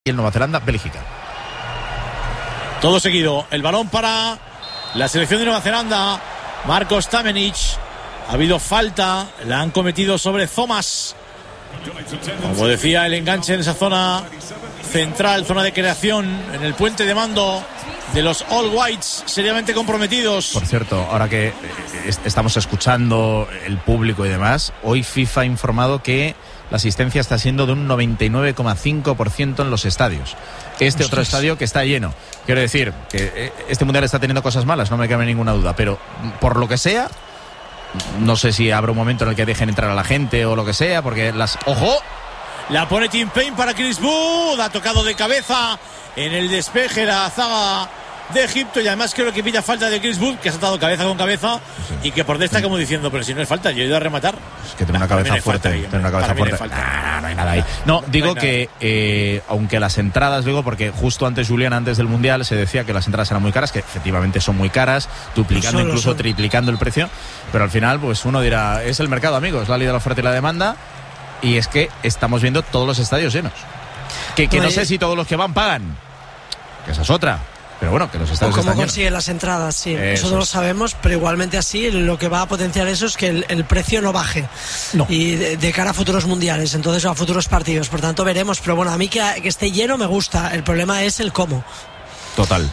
y el Nueva Zelanda-Bélgica. Todo seguido, el balón para la selección de Nueva Zelanda. Marko Stamenic. Ha habido falta, la han cometido sobre Thomas. Como decía, el enganche en esa zona central, zona de creación, en el puente de mando de los All Whites, seriamente comprometidos. Por cierto, ahora que estamos escuchando el público y demás, hoy FIFA ha informado que la asistencia está siendo de un 99,5% en los estadios. Otro estadio que está lleno. Quiero decir que este mundial está teniendo cosas malas, no me cabe ninguna duda, pero por lo que sea, no sé si habrá un momento en el que dejen entrar a la gente o lo que sea, porque las... ¡Ojo! La pone Tim Payne para Chris Wood. Ha tocado de cabeza en el despeje la zaga de Egipto, y además creo que pilla falta de Chris Wood, que ha saltado cabeza con cabeza, sí. Y que por dentro está como diciendo, pero si no es falta, yo he ido a rematar. Es que tiene una cabeza fuerte. Tiene una cabeza fuerte. No hay nada ahí. No, digo que aunque las entradas, digo, porque justo antes, Julián, antes del Mundial, se decía que las entradas eran muy caras, que efectivamente son muy caras, duplicando, incluso triplicando el precio, pero al final, pues uno dirá, es el mercado, amigos, la ley de la oferta y la demanda, y es que estamos viendo todos los estadios llenos. Que no sé si todos los que van pagan, que esa es otra. Pero bueno, que los estadios ¿Cómo consiguen las entradas? Sí, eso no lo sabemos, pero igualmente así lo que va a potenciar eso es que el precio no baje. No. Y de cara a futuros mundiales, entonces a futuros partidos. Por tanto, veremos. Pero bueno, a mí que esté lleno me gusta. El problema es el cómo. Total.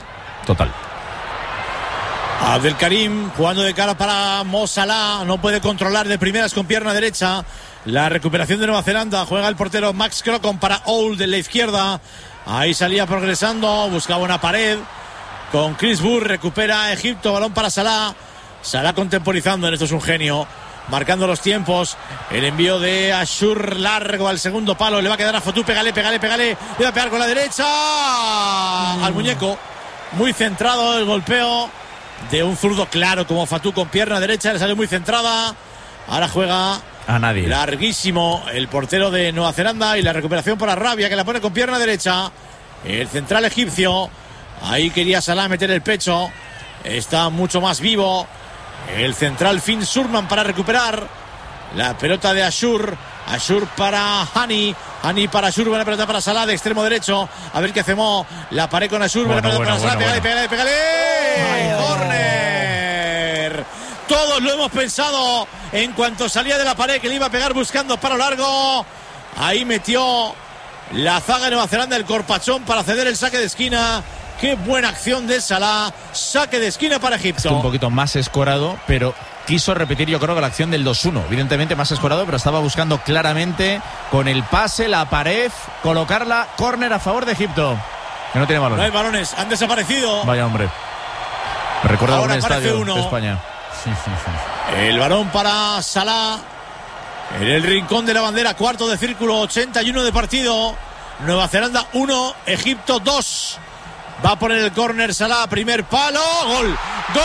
Abdelkarim jugando de cara para Mo Salah. No puede controlar de primeras con pierna derecha. La recuperación de Nueva Zelanda. Juega el portero Max Crocombe para Old en la izquierda. Ahí salía progresando, buscaba una pared con Chris Wood, recupera Egipto, balón para Salah. Salah contemporizando, en esto es un genio, marcando los tiempos. El envío de Ashur largo al segundo palo, le va a quedar a Fatou, pégale, le va a pegar con la derecha al muñeco. Muy centrado el golpeo de un zurdo claro como Fatou con pierna derecha, le salió muy centrada. Ahora juega a nadie. Larguísimo el portero de Nueva Zelanda, y la recuperación para Rabia, que la pone con pierna derecha. El central egipcio. Ahí quería Salah meter el pecho. Está mucho más vivo el central Finn Surman para recuperar la pelota de Ashur. Ashur para Hani para Ashur. Buena pelota para Salah de extremo derecho. A ver qué hacemos. La pared con Ashur. Buena pelota para Salah. Pégale. Córner. Todos lo hemos pensado en cuanto salía de la pared que le iba a pegar buscando palo largo. Ahí metió la zaga de Nueva Zelanda el corpachón para ceder el saque de esquina. Qué buena acción de Salah. Saque de esquina para Egipto. Un poquito más escorado, pero quiso repetir, yo creo, que la acción del 2-1. Evidentemente más escorado, pero estaba buscando claramente con el pase, la pared, colocarla. Córner a favor de Egipto, que no tiene balones. No hay balones, han desaparecido. Vaya hombre. Me recuerda ahora algún estadio uno de España. El balón para Salah en el rincón de la bandera, cuarto de círculo, 81 de partido. Nueva Zelanda 1, Egipto 2. Va a poner el córner Salah, primer palo, gol. Gol.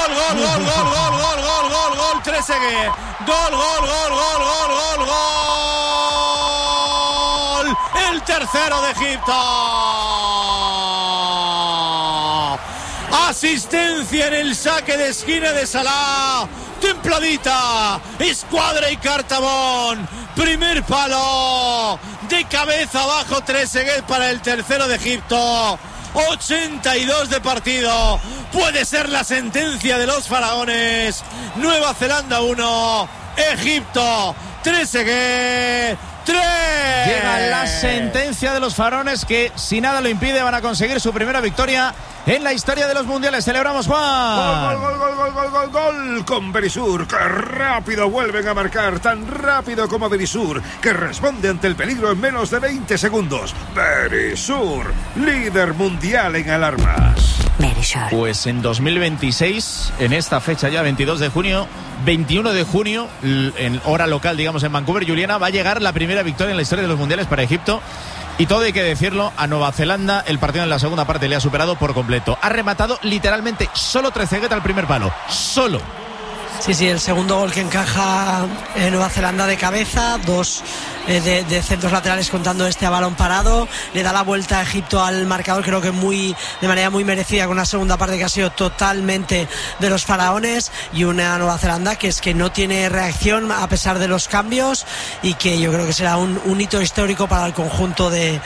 Trezeguet. Gol. El tercero de Egipto. Asistencia en el saque de esquina de Salah. Templadita, Escuadra y Cartabón. Primer palo de cabeza abajo, Trezeguet para el tercero de Egipto. 82 de partido. Puede ser la sentencia de los faraones. Nueva Zelanda 1, Egipto, Trezeguet 3. Llega la sentencia de los faraones, que si nada lo impide van a conseguir su primera victoria en la historia de los mundiales. Celebramos, Juan. Gol con Berisur. ¡Qué rápido vuelven a marcar! Tan rápido como Berisur, que responde ante el peligro en menos de 20 segundos. Berisur, líder mundial en alarmas. Pues en 2026, en esta fecha ya, 22 de junio, 21 de junio, en hora local, digamos, en Vancouver, Juliana, va a llegar la primera victoria en la historia de los mundiales para Egipto. Y todo hay que decirlo, a Nueva Zelanda el partido en la segunda parte le ha superado por completo. Ha rematado literalmente solo Trezeguet al primer palo. Solo. Sí, el segundo gol que encaja Nueva Zelanda de cabeza, dos de centros laterales contando este a balón parado, le da la vuelta a Egipto al marcador, creo que de manera muy merecida, con una segunda parte que ha sido totalmente de los faraones, y una Nueva Zelanda que es que no tiene reacción a pesar de los cambios, y que yo creo que será un hito histórico para el conjunto de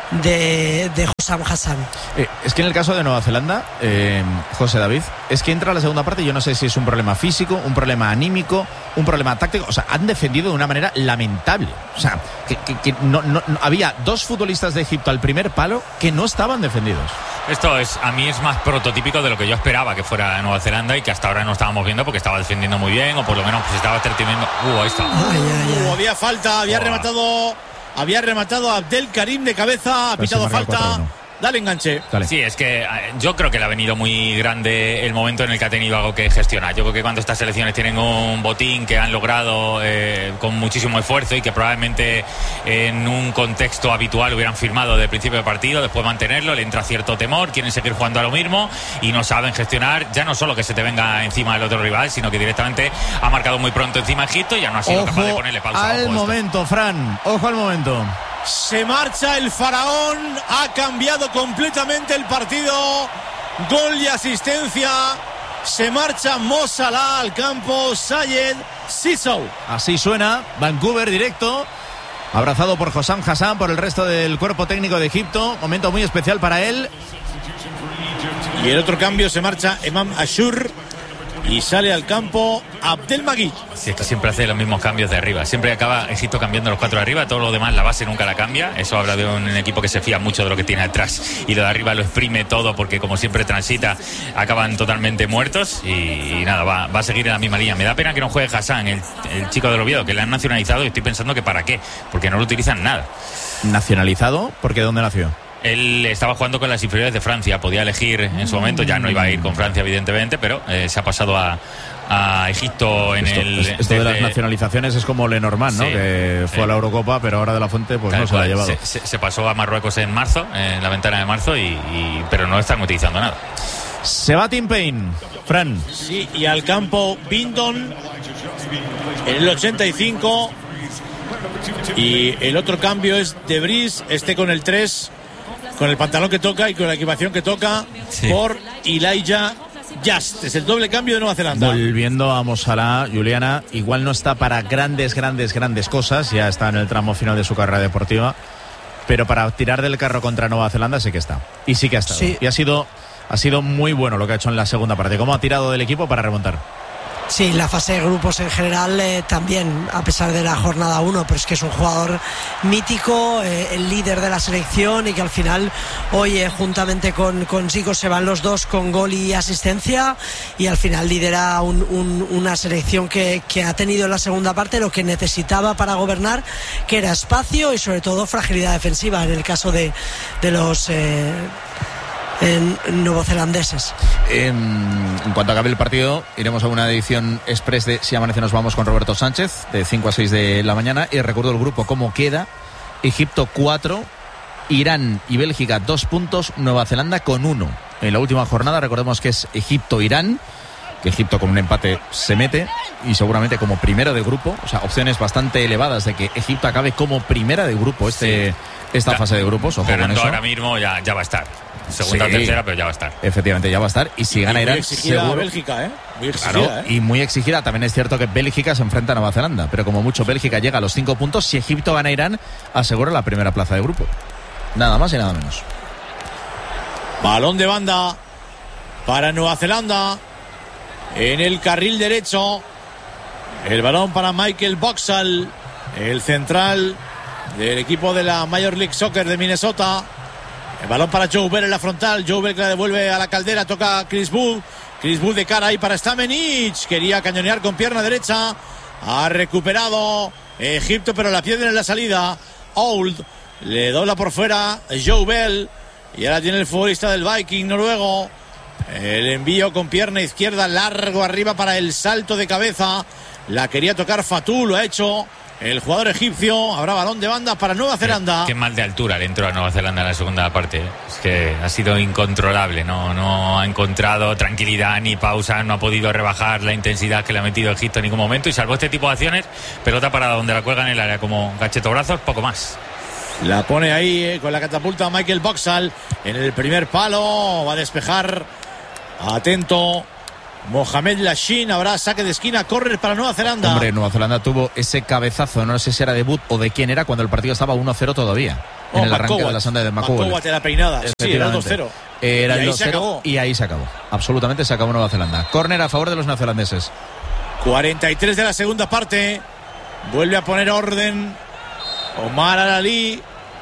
de Hossam Hassan. Es que en el caso de Nueva Zelanda, José David, es que entra la segunda parte, yo no sé si es un problema físico, un problema anímico, un problema táctico. O sea, han defendido de una manera lamentable. O sea, que no había dos futbolistas de Egipto al primer palo que no estaban defendidos. Esto a mí es más prototípico de lo que yo esperaba que fuera Nueva Zelanda y que hasta ahora no estábamos viendo porque estaba defendiendo muy bien, o por lo menos pues estaba entreteniendo. Ahí está. Había falta, había rematado Abdel Karim de cabeza, ha pitado falta. Dale enganche. Dale. Sí, es que yo creo que le ha venido muy grande el momento en el que ha tenido algo que gestionar. Yo creo que cuando estas selecciones tienen un botín que han logrado con muchísimo esfuerzo y que probablemente en un contexto habitual hubieran firmado de principio de partido, después de mantenerlo, le entra cierto temor, quieren seguir jugando a lo mismo y no saben gestionar, ya no solo que se te venga encima el otro rival, sino que directamente ha marcado muy pronto encima Egipto y ya no ha sido capaz de ponerle pausa. Al momento, Fran, ojo al momento. Se marcha el faraón, ha cambiado completamente el partido, gol y asistencia, se marcha Mo Salah al campo, Sayed Cissou. Así suena, Vancouver directo, abrazado por Hossam Hassan, por el resto del cuerpo técnico de Egipto, momento muy especial para él. Y el otro cambio, se marcha Emam Ashur y sale al campo Abdelmagui. Sí, esto siempre hace los mismos cambios de arriba. Siempre acaba Egipto cambiando los cuatro de arriba. Todo lo demás, la base nunca la cambia. Eso habla de un equipo que se fía mucho de lo que tiene atrás. Y lo de arriba lo exprime todo porque como siempre transita, acaban totalmente muertos. Y nada, va a seguir en la misma línea. Me da pena que no juegue Hassan, el chico del Oviedo, que le han nacionalizado. Y estoy pensando que para qué. Porque no lo utilizan nada. ¿Nacionalizado? ¿Porque dónde nació? Él estaba jugando con las inferiores de Francia, podía elegir en su momento, ya no iba a ir con Francia evidentemente, pero se ha pasado a Egipto en esto de las nacionalizaciones es como Lenormand, ¿no? Sí, que fue a la Eurocopa, pero ahora de la Fuente pues no se la ha llevado. Se pasó a Marruecos en marzo, en la ventana de marzo, pero no están utilizando nada. Se va Tim Payne, Fran. Sí, y al campo Bindon en el 85. Y el otro cambio es De Vries, con el 3, con el pantalón que toca y con la equipación que toca, por Elijah Just. Es el doble cambio de Nueva Zelanda. Volviendo a Mo Salah, Juliana, igual no está para grandes cosas, ya está en el tramo final de su carrera deportiva, pero para tirar del carro contra Nueva Zelanda sí que está. Y sí que ha estado. Sí. Y ha sido muy bueno lo que ha hecho en la segunda parte. ¿Cómo ha tirado del equipo para remontar? Sí, la fase de grupos en general también, a pesar de la jornada 1, pero es que es un jugador mítico, el líder de la selección, y que al final hoy juntamente con Zico se van los dos con gol y asistencia, y al final lidera una selección que ha tenido en la segunda parte lo que necesitaba para gobernar, que era espacio y sobre todo fragilidad defensiva en el caso de los neozelandeses. En cuanto acabe el partido, iremos a una edición express de Si Amanece Nos Vamos con Roberto Sánchez, de 5 a 6 de la mañana. Y recuerdo el grupo cómo queda: Egipto 4, Irán y Bélgica 2 puntos, Nueva Zelanda con 1. En la última jornada recordemos que es Egipto-Irán, que Egipto con un empate se mete y seguramente como primero de grupo, o sea, opciones bastante elevadas de que Egipto acabe como primera de grupo esta fase de grupos. Ojo con eso. Ahora mismo ya va a estar. Segunda o tercera, pero ya va a estar. Efectivamente, ya va a estar. Y si gana Irán, seguro. Bélgica, muy exigida, claro, y muy exigida. También es cierto que Bélgica se enfrenta a Nueva Zelanda, pero como mucho Bélgica llega a los 5 puntos. Si Egipto gana Irán, asegura la primera plaza de grupo. Nada más y nada menos. Balón de banda para Nueva Zelanda en el carril derecho. El balón para Michael Boxall, el central del equipo de la Major League Soccer de Minnesota. El balón para Joe Bell en la frontal. Joe Bell que la devuelve a la caldera. Toca a Chris Bull. Chris Bull de cara ahí para Stamenic. Quería cañonear con pierna derecha. Ha recuperado Egipto, pero la pierde en la salida. Old le dobla por fuera Joe Bell. Y ahora tiene el futbolista del Viking noruego. El envío con pierna izquierda largo arriba para el salto de cabeza. La quería tocar Fatou, lo ha hecho el jugador egipcio. Habrá balón de banda para Nueva Zelanda. Qué mal de altura le entró a Nueva Zelanda en la segunda parte. Es que ha sido incontrolable. No ha encontrado tranquilidad ni pausa. No ha podido rebajar la intensidad que le ha metido Egipto en ningún momento. Y salvo este tipo de acciones, pelota parada donde la cuelgan en el área como gachetobrazos, poco más. La pone ahí con la catapulta Michael Boxall en el primer palo. Va a despejar. Atento Mohamed Lashin. Habrá saque de esquina, córner para Nueva Zelanda. Hombre, Nueva Zelanda tuvo ese cabezazo, no sé si era de But o de quién era, cuando el partido estaba 1-0 todavía. en el arranque de la sanda de McCowan. De la peinada. Sí, era el 2-0. Era el 2-0 y ahí se acabó. Absolutamente se acabó Nueva Zelanda. Córner a favor de los neozelandeses. 43 de la segunda parte. Vuelve a poner orden Omar Al-Ali.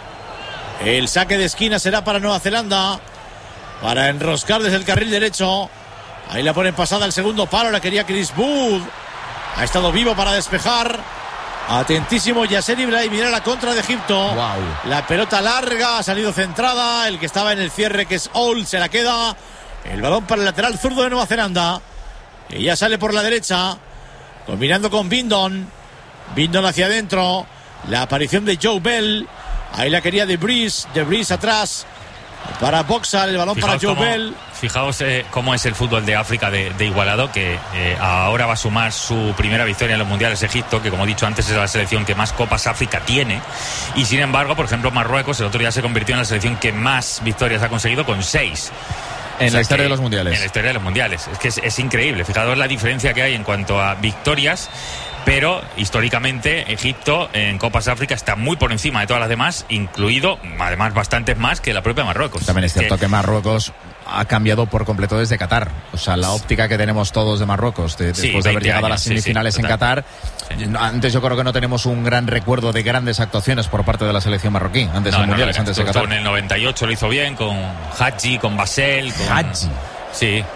El saque de esquina será para Nueva Zelanda, para enroscar desde el carril derecho. Ahí la ponen pasada el segundo palo. La quería Chris Wood. Ha estado vivo para despejar. Atentísimo Yasser Ibrahim. Mira la contra de Egipto. Wow. La pelota larga, ha salido centrada. El que estaba en el cierre, que es Old, se la queda. El balón para el lateral zurdo de Nueva Zelanda, que ya sale por la derecha, combinando con Bindon. Bindon hacia adentro. La aparición de Joe Bell. Ahí la quería De Vries atrás para Boxall. El balón para Joe Bell. Fijaos cómo es el fútbol de África de igualado, que ahora va a sumar su primera victoria en los mundiales Egipto, que como he dicho antes es la selección que más Copas África tiene, y sin embargo, por ejemplo, Marruecos el otro día se convirtió en la selección que más victorias ha conseguido, con 6. En la historia de los mundiales. En la historia de los mundiales. Es que es increíble. Fijaos la diferencia que hay en cuanto a victorias. Pero históricamente Egipto en Copas África está muy por encima de todas las demás, incluido además bastantes más que la propia Marruecos. También es cierto que Marruecos ha cambiado por completo desde Qatar. O sea, la óptica que tenemos todos de Marruecos después de haber llegado a las semifinales en Qatar. Antes yo creo que no tenemos un gran recuerdo de grandes actuaciones por parte de la selección marroquí antes de mundiales, antes de Qatar. En el 98 lo hizo bien con Hadji, con Basel, con Hadji. Sí.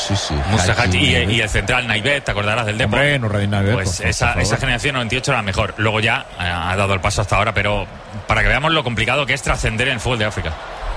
Musa Hadji y el central Naibet, te acordarás del Depor. Pues esa generación 98 era la mejor. Luego ya ha dado el paso hasta ahora, pero para que veamos lo complicado que es trascender en el fútbol de África.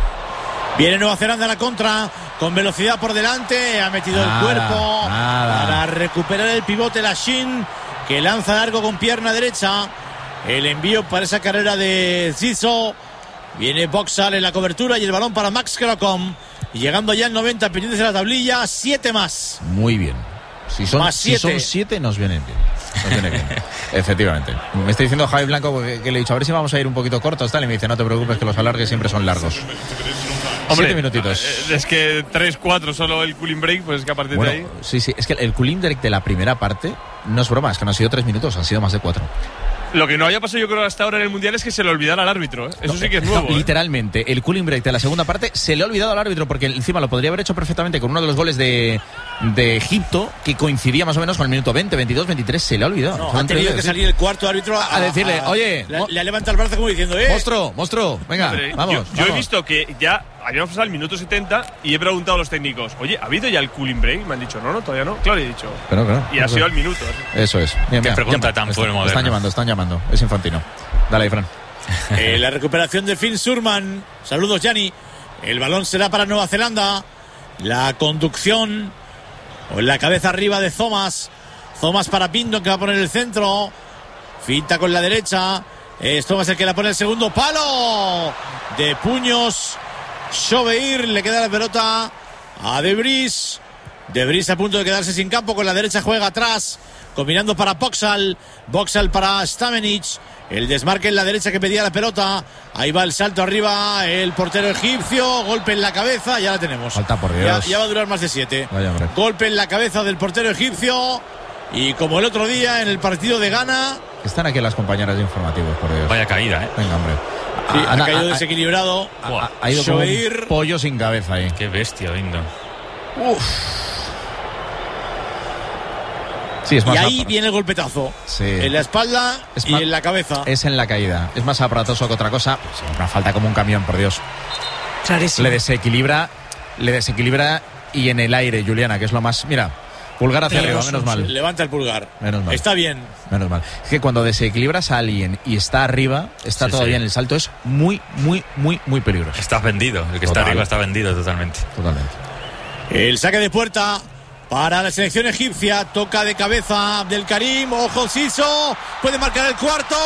Viene Nueva Zelanda a la contra, con velocidad por delante, ha metido el cuerpo para recuperar el pivote Lashin, que lanza largo con pierna derecha. El envío para esa carrera de Zizou. Viene Boxall en la cobertura y el balón para Max Crocom. Y llegando ya al 90, pendientes de la tablilla, 7 más. Muy bien. Si son 7, nos vienen bien. Nos viene bien. Efectivamente. Me está diciendo Javi Blanco que le he dicho, a ver si vamos a ir un poquito cortos, tal, y me dice, no te preocupes, que los alargues siempre son largos. Hombre, 7 minutitos. Es que 3-4 solo el cooling break, pues es que a partir de ahí... Sí, es que el cooling break de la primera parte no es broma, es que no ha sido 3 minutos, han sido más de 4. Lo que no haya pasado yo creo hasta ahora en el Mundial es que se le olvidara al árbitro, ¿eh? Eso sí que es nuevo. Literalmente, el cooling break de la segunda parte se le ha olvidado al árbitro, porque encima lo podría haber hecho perfectamente con uno de los goles de Egipto, que coincidía más o menos con el minuto 20, 22, 23, se le ha olvidado. No, ha tenido que salir el cuarto árbitro a decirle, oye... Le levanta el brazo como diciendo, Monstruo, venga, vamos. Yo he visto que ya habíamos pasado el minuto 70 y he preguntado a los técnicos, oye, ¿ha habido ya el cooling break? Me han dicho, no, todavía no. Claro, he dicho. Pero, y ha sido al minuto. Eso es. Qué pregunta tan fuerte. Están llamando. Es Infantino. Dale ahí, Fran. La recuperación de Finn Surman. Saludos, Gianni. El balón será para Nueva Zelanda. La conducción o en la cabeza arriba de Thomas para Bindon, que va a poner el centro. Finta con la derecha. Es Thomas el que la pone el segundo palo. De puños. Shobeir, le queda la pelota a De Vries. De Vries a punto de quedarse sin campo. Con la derecha juega atrás, combinando para Boxall para Stamenic. El desmarque en la derecha que pedía la pelota. Ahí va el salto arriba el portero egipcio. Golpe en la cabeza, ya la tenemos. Falta, por Dios. Ya va a durar más de 7. Vaya, golpe en la cabeza del portero egipcio. Y como el otro día en el partido de Ghana. Están aquí las compañeras de informativos, por Dios. Vaya caída, ¿eh? Venga, hombre. Sí, ha caído desequilibrado. Ha ido como un pollo sin cabeza ahí. Qué bestia, Bindon. Sí, es más y ahí viene el golpetazo. Sí. En la espalda y en la cabeza. Es en la caída. Es más aparatoso que otra cosa. Pues una falta como un camión, por Dios. Clarísimo. Le desequilibra y en el aire, Juliana, que es lo más... Mira, pulgar hacia arriba, menos mal. Levanta el pulgar. Menos mal. Está bien. Menos mal. Es que cuando desequilibras a alguien y está arriba, está todavía en el salto, es muy, muy, muy, muy peligroso. Estás vendido. El que está arriba está vendido totalmente. El saque de puerta para la selección egipcia. Toca de cabeza Abdel Karim. Ojo, Siso. Puede marcar el cuarto.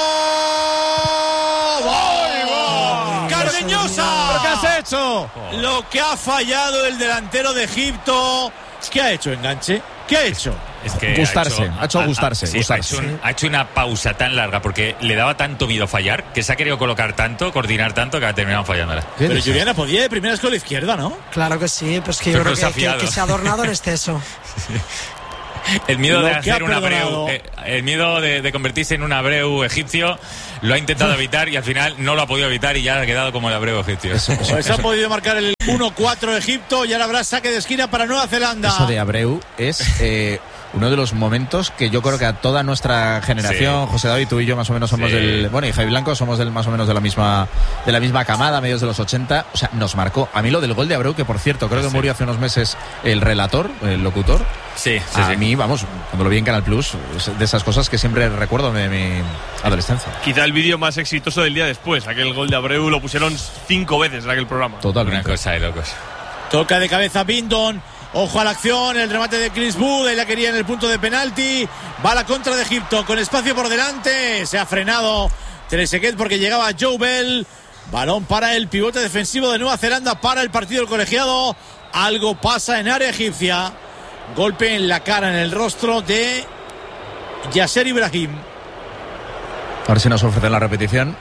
¡Cardeñosa! ¿Qué has hecho? Lo que ha fallado el delantero de Egipto. ¿Qué ha hecho, enganche? ¿Qué ha hecho? Es que ha hecho gustarse. Ha hecho una pausa tan larga porque le daba tanto miedo fallar, que se ha querido colocar tanto, coordinar tanto, que ha terminado fallándola. Pero Juliana podía de primeras con la izquierda, ¿no? Claro que sí, pues que yo creo que se ha adornado en exceso. El miedo de hacer un Abreu, el miedo de convertirse en un Abreu egipcio, lo ha intentado evitar y al final no lo ha podido evitar y ya ha quedado como el Abreu egipcio. Pues ha podido marcar el 1-4 Egipto y ahora habrá saque de esquina para Nueva Zelanda. Eso de Abreu es uno de los momentos que yo creo que a toda nuestra generación, sí. José David, tú y yo más o menos somos del... Bueno, y Javi Blanco somos más o menos de la misma camada, medios de los 80. O sea, nos marcó. A mí lo del gol de Abreu, que por cierto, creo que murió hace unos meses el relator, el locutor. Sí. A mí, vamos, cuando lo vi en Canal Plus, de esas cosas que siempre recuerdo de mi adolescencia. Quizá el vídeo más exitoso del día después. Aquel gol de Abreu lo pusieron 5 veces en aquel programa. Totalmente. Una cosa de locos. Toca de cabeza Bindon. Ojo a la acción, el remate de Chris Wood, y la quería en el punto de penalti. Va a la contra de Egipto con espacio por delante. Se ha frenado Trezeguet porque llegaba Joe Bell. Balón para el pivote defensivo de Nueva Zelanda para el partido del colegiado. Algo pasa en área egipcia. Golpe en la cara, en el rostro de Yasser Ibrahim. A ver si nos ofrecen la repetición.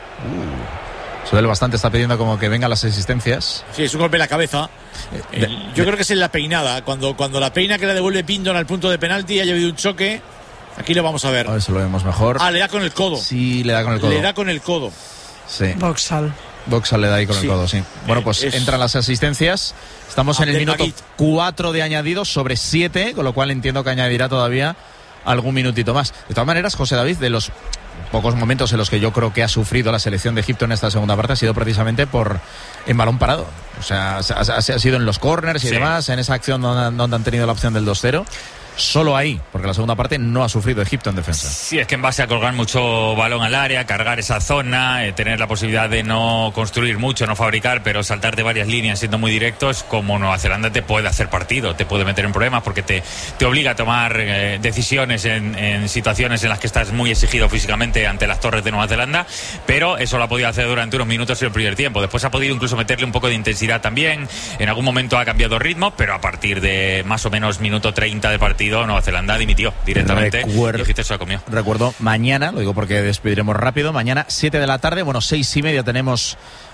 Sudel bastante está pidiendo como que vengan las asistencias. Sí, es un golpe en la cabeza. Yo creo que es en la peinada. Cuando la peina que la devuelve Bindon al punto de penalti, haya habido un choque. Aquí lo vamos a ver. A ver si lo vemos mejor. Le da con el codo. Sí, le da con el codo. Le da con el codo. Sí. Boxall le da ahí con el codo, sí. Bueno, pues entran las asistencias. Estamos en el minuto 4 de añadido sobre 7, con lo cual entiendo que añadirá todavía algún minutito más. De todas maneras, José David, de los pocos momentos en los que yo creo que ha sufrido la selección de Egipto en esta segunda parte ha sido precisamente en balón parado. O sea, ha sido en los corners y demás, en esa acción donde han tenido la opción del 2-0. Solo ahí, porque la segunda parte no ha sufrido Egipto en defensa. Sí, es que en base a colgar mucho balón al área, cargar esa zona, tener la posibilidad de no construir mucho, no fabricar, pero saltar de varias líneas siendo muy directos, como Nueva Zelanda te puede hacer partido, te puede meter en problemas porque te obliga a tomar decisiones en situaciones en las que estás muy exigido físicamente ante las torres de Nueva Zelanda, pero eso lo ha podido hacer durante unos minutos en el primer tiempo. Después ha podido incluso meterle un poco de intensidad también, en algún momento ha cambiado ritmo, pero a partir de más o menos minuto 30 de partido Nueva Zelanda dimitió directamente y Egipto se la comió. Recuerdo, mañana, lo digo porque despediremos rápido, mañana 7 de la tarde, 6:30 tenemos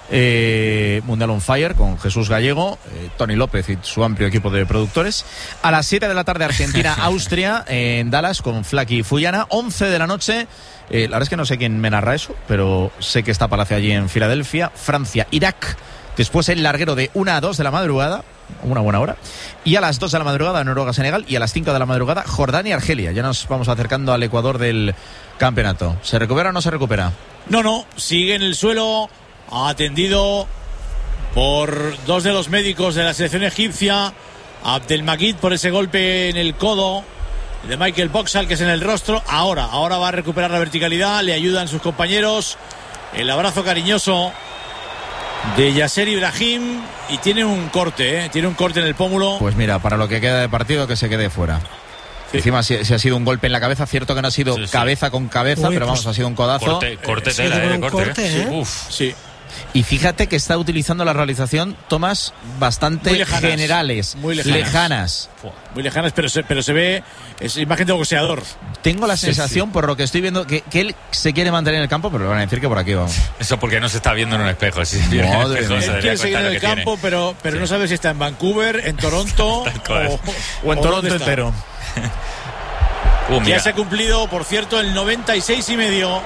Mundial on Fire con Jesús Gallego, Tony López y su amplio equipo de productores. A las 7 de la tarde Argentina-Austria en Dallas con Flaki y Fuyana. 11 de la noche, la verdad es que no sé quién me narra eso, pero sé que está Palacio allí en Filadelfia. Francia-Irak. Después el larguero de 1 a 2 de la madrugada, una buena hora. Y a las 2 de la madrugada Noruega-Senegal. Y a las 5 de la madrugada Jordania-Argelia. Ya nos vamos acercando al Ecuador del campeonato. ¿Se recupera o no se recupera? No, sigue en el suelo, atendido por 2 de los médicos de la selección egipcia. Abdelmajid por ese golpe en el codo de Michael Boxall, que es en el rostro. Ahora va a recuperar la verticalidad, le ayudan sus compañeros. El abrazo cariñoso de Yasser Ibrahim, y tiene un corte en el pómulo. Pues mira, para lo que queda de partido, que se quede fuera. Sí. Encima si ha sido un golpe en la cabeza, cierto que no ha sido cabeza con cabeza, pero vamos, ha sido un codazo. Corte tela de corte. Uf, sí. Y fíjate que está utilizando la realización tomas bastante generales, muy lejanas. Muy lejanas, pero se ve, es imagen de boxeador. Tengo la sensación, por lo que estoy viendo, que él se quiere mantener en el campo, pero le van a decir que por aquí vamos. Eso porque no se está viendo en un espejo. Si él quiere seguir en el campo, pero no sabe si está en Vancouver, en Toronto o en Toronto entero. Ya se ha cumplido, por cierto, el 96,5.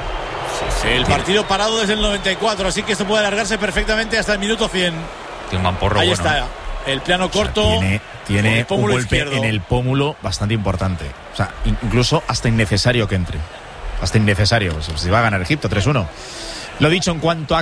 El partido parado desde el 94, así que esto puede alargarse perfectamente hasta el minuto 100. Tiene un mamporro Ahí bueno. está, el plano corto. O sea, tiene un golpe izquierdo en el pómulo bastante importante. O sea, incluso hasta innecesario que entre. Hasta innecesario. Se va a ganar Egipto 3-1. Lo dicho, en cuanto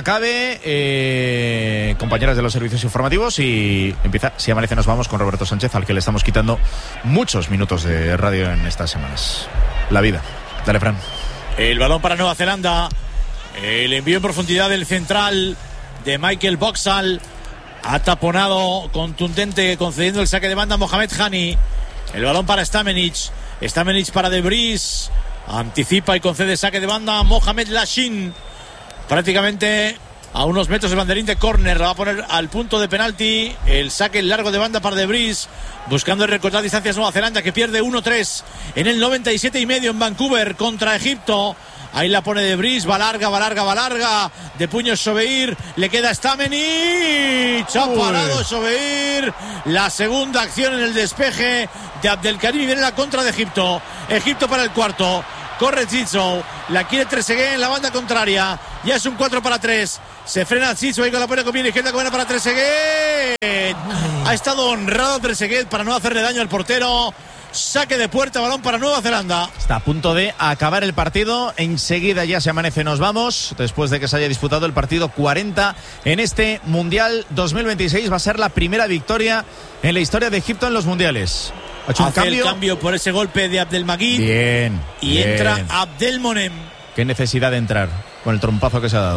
acabe, compañeras de los servicios informativos, y empieza, si amanece nos vamos con Roberto Sánchez, al que le estamos quitando muchos minutos de radio en estas semanas. La vida. Dale, Fran. El balón para Nueva Zelanda. El envío en profundidad del central de Michael Boxall. Ha taponado contundente, concediendo el saque de banda a Mohamed Hani. El balón para Stamenic para De Vries. Anticipa y concede saque de banda a Mohamed Lashin. Prácticamente a unos metros del banderín de córner. La va a poner al punto de penalti. El saque largo de banda para De Vries, buscando recortar distancias Nueva Zelanda, que pierde 1-3 en el 97,5 en Vancouver contra Egipto. Ahí la pone De Vries, va larga, de puño Sobeir, le queda Stamenic, ha parado Sobeir. La segunda acción en el despeje de Abdelkarim y viene la contra de Egipto. Egipto para el cuarto. Corre Chicho, la quiere Trezeguet en la banda contraria. Ya es un 4-3. Se frena Chicho ahí con la pone con bien izquierda, con buena para Trezeguet. Ha estado honrado Trezeguet para no hacerle daño al portero. Saque de puerta, balón para Nueva Zelanda. Está a punto de acabar el partido. Enseguida ya se amanece, nos vamos. Después de que se haya disputado el partido 40 en este Mundial 2026. Va a ser la primera victoria en la historia de Egipto en los mundiales. Hace el cambio por ese golpe de Abdelmajid. Bien. Y entra Abdelmonem. Qué necesidad de entrar con el trompazo que se ha dado.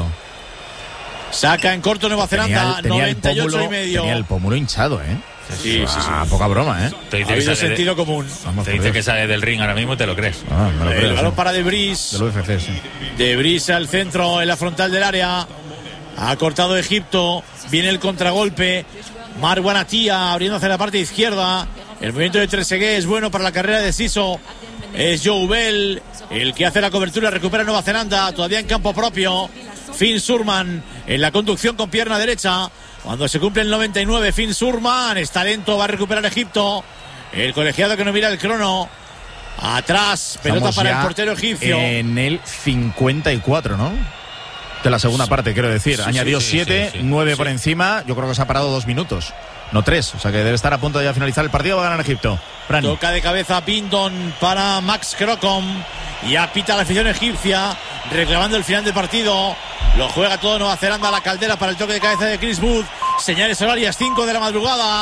Saca en corto Nueva Zelanda, 98 y medio. Tenía el pómulo hinchado, Sí. Poca broma, Te dice que sentido común. Te dice que sale del ring ahora mismo y te lo crees. Me lo creo, el balón para De Vries. Del UFC, sí. De Vries al centro, en la frontal del área. Ha cortado Egipto. Viene el contragolpe. Marwan Atia abriendo hacia la parte izquierda. El movimiento de Trezeguet es bueno para la carrera de Siso. Es Joe Bell el que hace la cobertura. Recupera Nueva Zelanda. Todavía en campo propio. Finn Surman en la conducción con pierna derecha. Cuando se cumple el 99, Finn Surman está lento, va a recuperar Egipto. El colegiado que no mira el crono. Atrás, pelota para el portero egipcio. En el 54, ¿no? De la segunda parte, quiero decir. Añadió 7, 9 por encima. Yo creo que se ha parado 2 minutos. No 3, o sea que debe estar a punto de ya finalizar el partido. Va a ganar Egipto. Brani. Toca de cabeza Pindon para Max Crocom. Y apita la afición egipcia, reclamando el final del partido. Lo juega todo Nueva Zelanda a la caldera para el toque de cabeza de Chris Wood. Señales horarias 5 de la madrugada.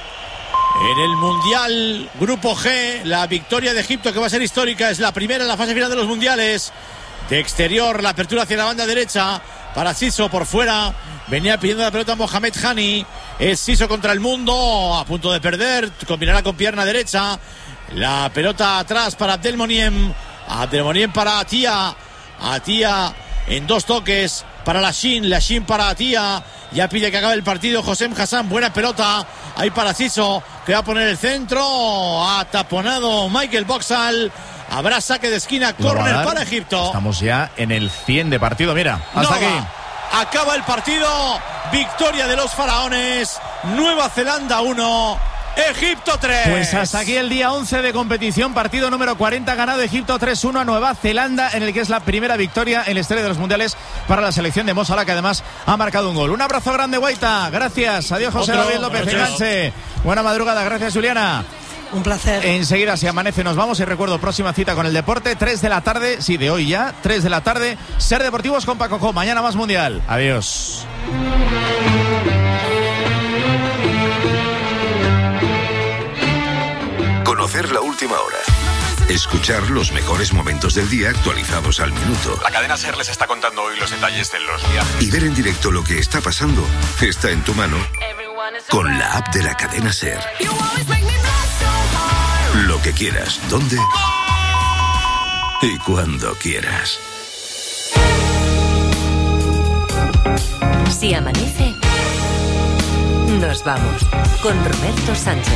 En el Mundial Grupo G, la victoria de Egipto, que va a ser histórica, es la primera en la fase final de los mundiales. De exterior, la apertura hacia la banda derecha para Siso por fuera. Venía pidiendo la pelota Mohamed Hani. Es Siso contra el mundo, a punto de perder. Combinará con pierna derecha. La pelota atrás para Abdelmoniem. Abdelmoniem para Atia. Atia en 2 toques para Lashin para Atia. Ya pide que acabe el partido Hossein Hassan. Buena pelota ahí para Siso, que va a poner el centro. Ha taponado Michael Boxall. Habrá saque de esquina, córner para Egipto. Estamos ya en el 100 de partido. Mira, hasta aquí. Acaba el partido. Victoria de los faraones. Nueva Zelanda 1, Egipto 3. Pues hasta aquí el día 11 de competición. Partido número 40. Ganado Egipto 3-1 a Nueva Zelanda, en el que es la primera victoria en la historia de los mundiales para la selección de Mo Salah, que además ha marcado un gol. Un abrazo grande, Guaita. Gracias. Adiós, José David López. Enganche. Buena madrugada. Gracias, Juliana. Un placer. Enseguida se amanece, nos vamos. Y recuerdo, próxima cita con el deporte, 3 de la tarde, sí, de hoy ya, 3 de la tarde, Ser Deportivos con Paco Jo. Mañana más Mundial. Adiós. Conocer la última hora. Escuchar los mejores momentos del día actualizados al minuto. La cadena SER les está contando hoy los detalles de los viajes. Y ver en directo lo que está pasando está en tu mano con la app de la cadena SER. Lo que quieras, dónde y cuando quieras. Si amanece, nos vamos con Roberto Sánchez.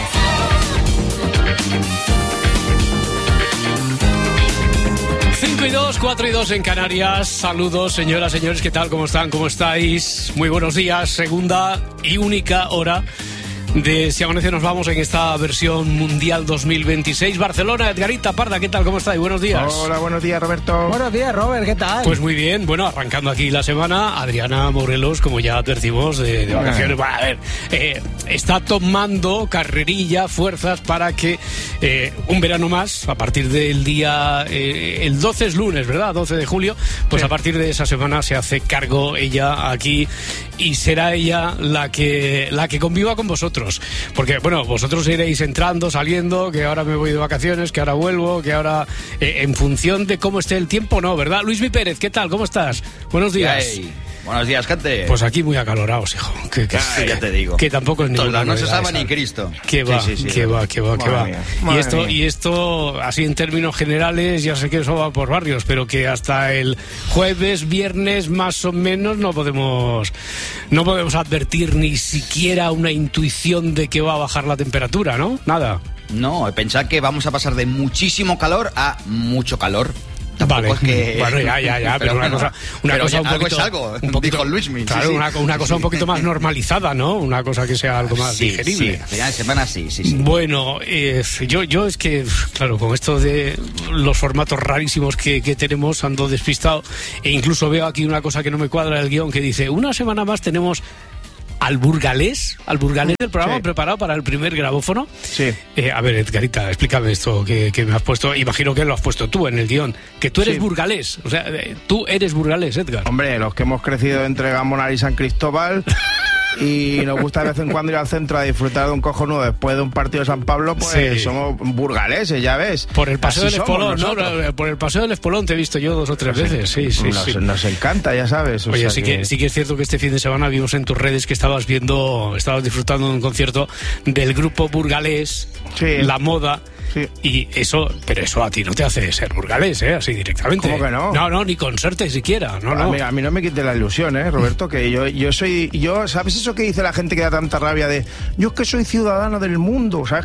Cinco y 2, 4 y 2 en Canarias. Saludos, señoras, señores, ¿qué tal? ¿Cómo están? ¿Cómo estáis? Muy buenos días. Segunda y única hora de Si amanece nos vamos en esta versión Mundial 2026. Barcelona, Edgarita Parda, ¿qué tal? ¿Cómo estáis? Buenos días. Hola, buenos días, Roberto. Buenos días, Robert, ¿qué tal? Pues muy bien, bueno, arrancando aquí la semana, Adriana Morelos, como ya advertimos, de vacaciones. Bueno, a ver, está tomando carrerilla, fuerzas para que un verano más, a partir del día, el 12 es lunes, ¿verdad? 12 de julio, pues sí. A partir de esa semana se hace cargo ella aquí y será ella la que conviva con vosotros. Porque, bueno, vosotros iréis entrando, saliendo, que ahora me voy de vacaciones, que ahora vuelvo, que ahora en función de cómo esté el tiempo, no, ¿verdad? Luismi Pérez, ¿qué tal? ¿Cómo estás? Buenos días. Hey. Buenos días, gente. Pues aquí muy acalorados, hijo. Ya te digo. Que tampoco es ninguna no se sabe ni Cristo. Que va. Y esto, así en términos generales, ya sé que eso va por barrios, pero que hasta el jueves, viernes, más o menos, no podemos advertir ni siquiera una intuición de que va a bajar la temperatura, ¿no? Nada. No, pensad que vamos a pasar de muchísimo calor a mucho calor. Tampoco vale. es que... Bueno, ya, pero una cosa un algo poquito, es algo, un poquito, dijo Luismi. Claro, sí. una cosa un poquito más normalizada, ¿no? Una cosa que sea algo más digerible. Sí, final de semana sí. Bueno, yo es que, claro, con esto de los formatos rarísimos que tenemos, ando despistado, e incluso veo aquí una cosa que no me cuadra el guión, que dice, una semana más tenemos al burgalés del programa preparado para el primer grabófono. Sí. A ver, Edgarita, explícame esto que me has puesto. Imagino que lo has puesto tú en el guión. Que tú eres burgalés. O sea, tú eres burgalés, Edgar. Hombre, los que hemos crecido entre Gamonar y San Cristóbal y nos gusta de vez en cuando ir al centro a disfrutar de un cojonudo después de un partido de San Pablo, pues somos burgaleses, ya ves. Por el paseo del Espolón, ¿no? Por el paseo del Espolón te he visto yo 2 o 3 veces. Sí. Nos encanta, ya sabes. Oye, sí que es cierto que este fin de semana vimos en tus redes que estabas disfrutando de un concierto del grupo burgalés, La Moda. Sí. Y eso a ti no te hace ser burgalés, así directamente. ¿Cómo que no? No, ni con serte siquiera. No. A mí no me quite la ilusión, Roberto, que yo soy, ¿sabes eso que dice la gente que da tanta rabia de yo es que soy ciudadano del mundo? ¿Sabes?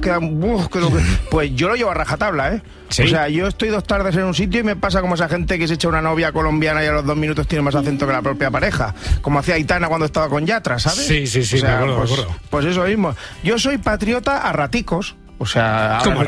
Pues yo lo llevo a rajatabla, ¿Sí? O sea, yo estoy 2 tardes en un sitio y me pasa como esa gente que se echa una novia colombiana y a los 2 minutos tiene más acento que la propia pareja, como hacía Aitana cuando estaba con Yatra, ¿sabes? Sí, o sea, me acuerdo. Pues eso mismo. Yo soy patriota a raticos. O sea, ahora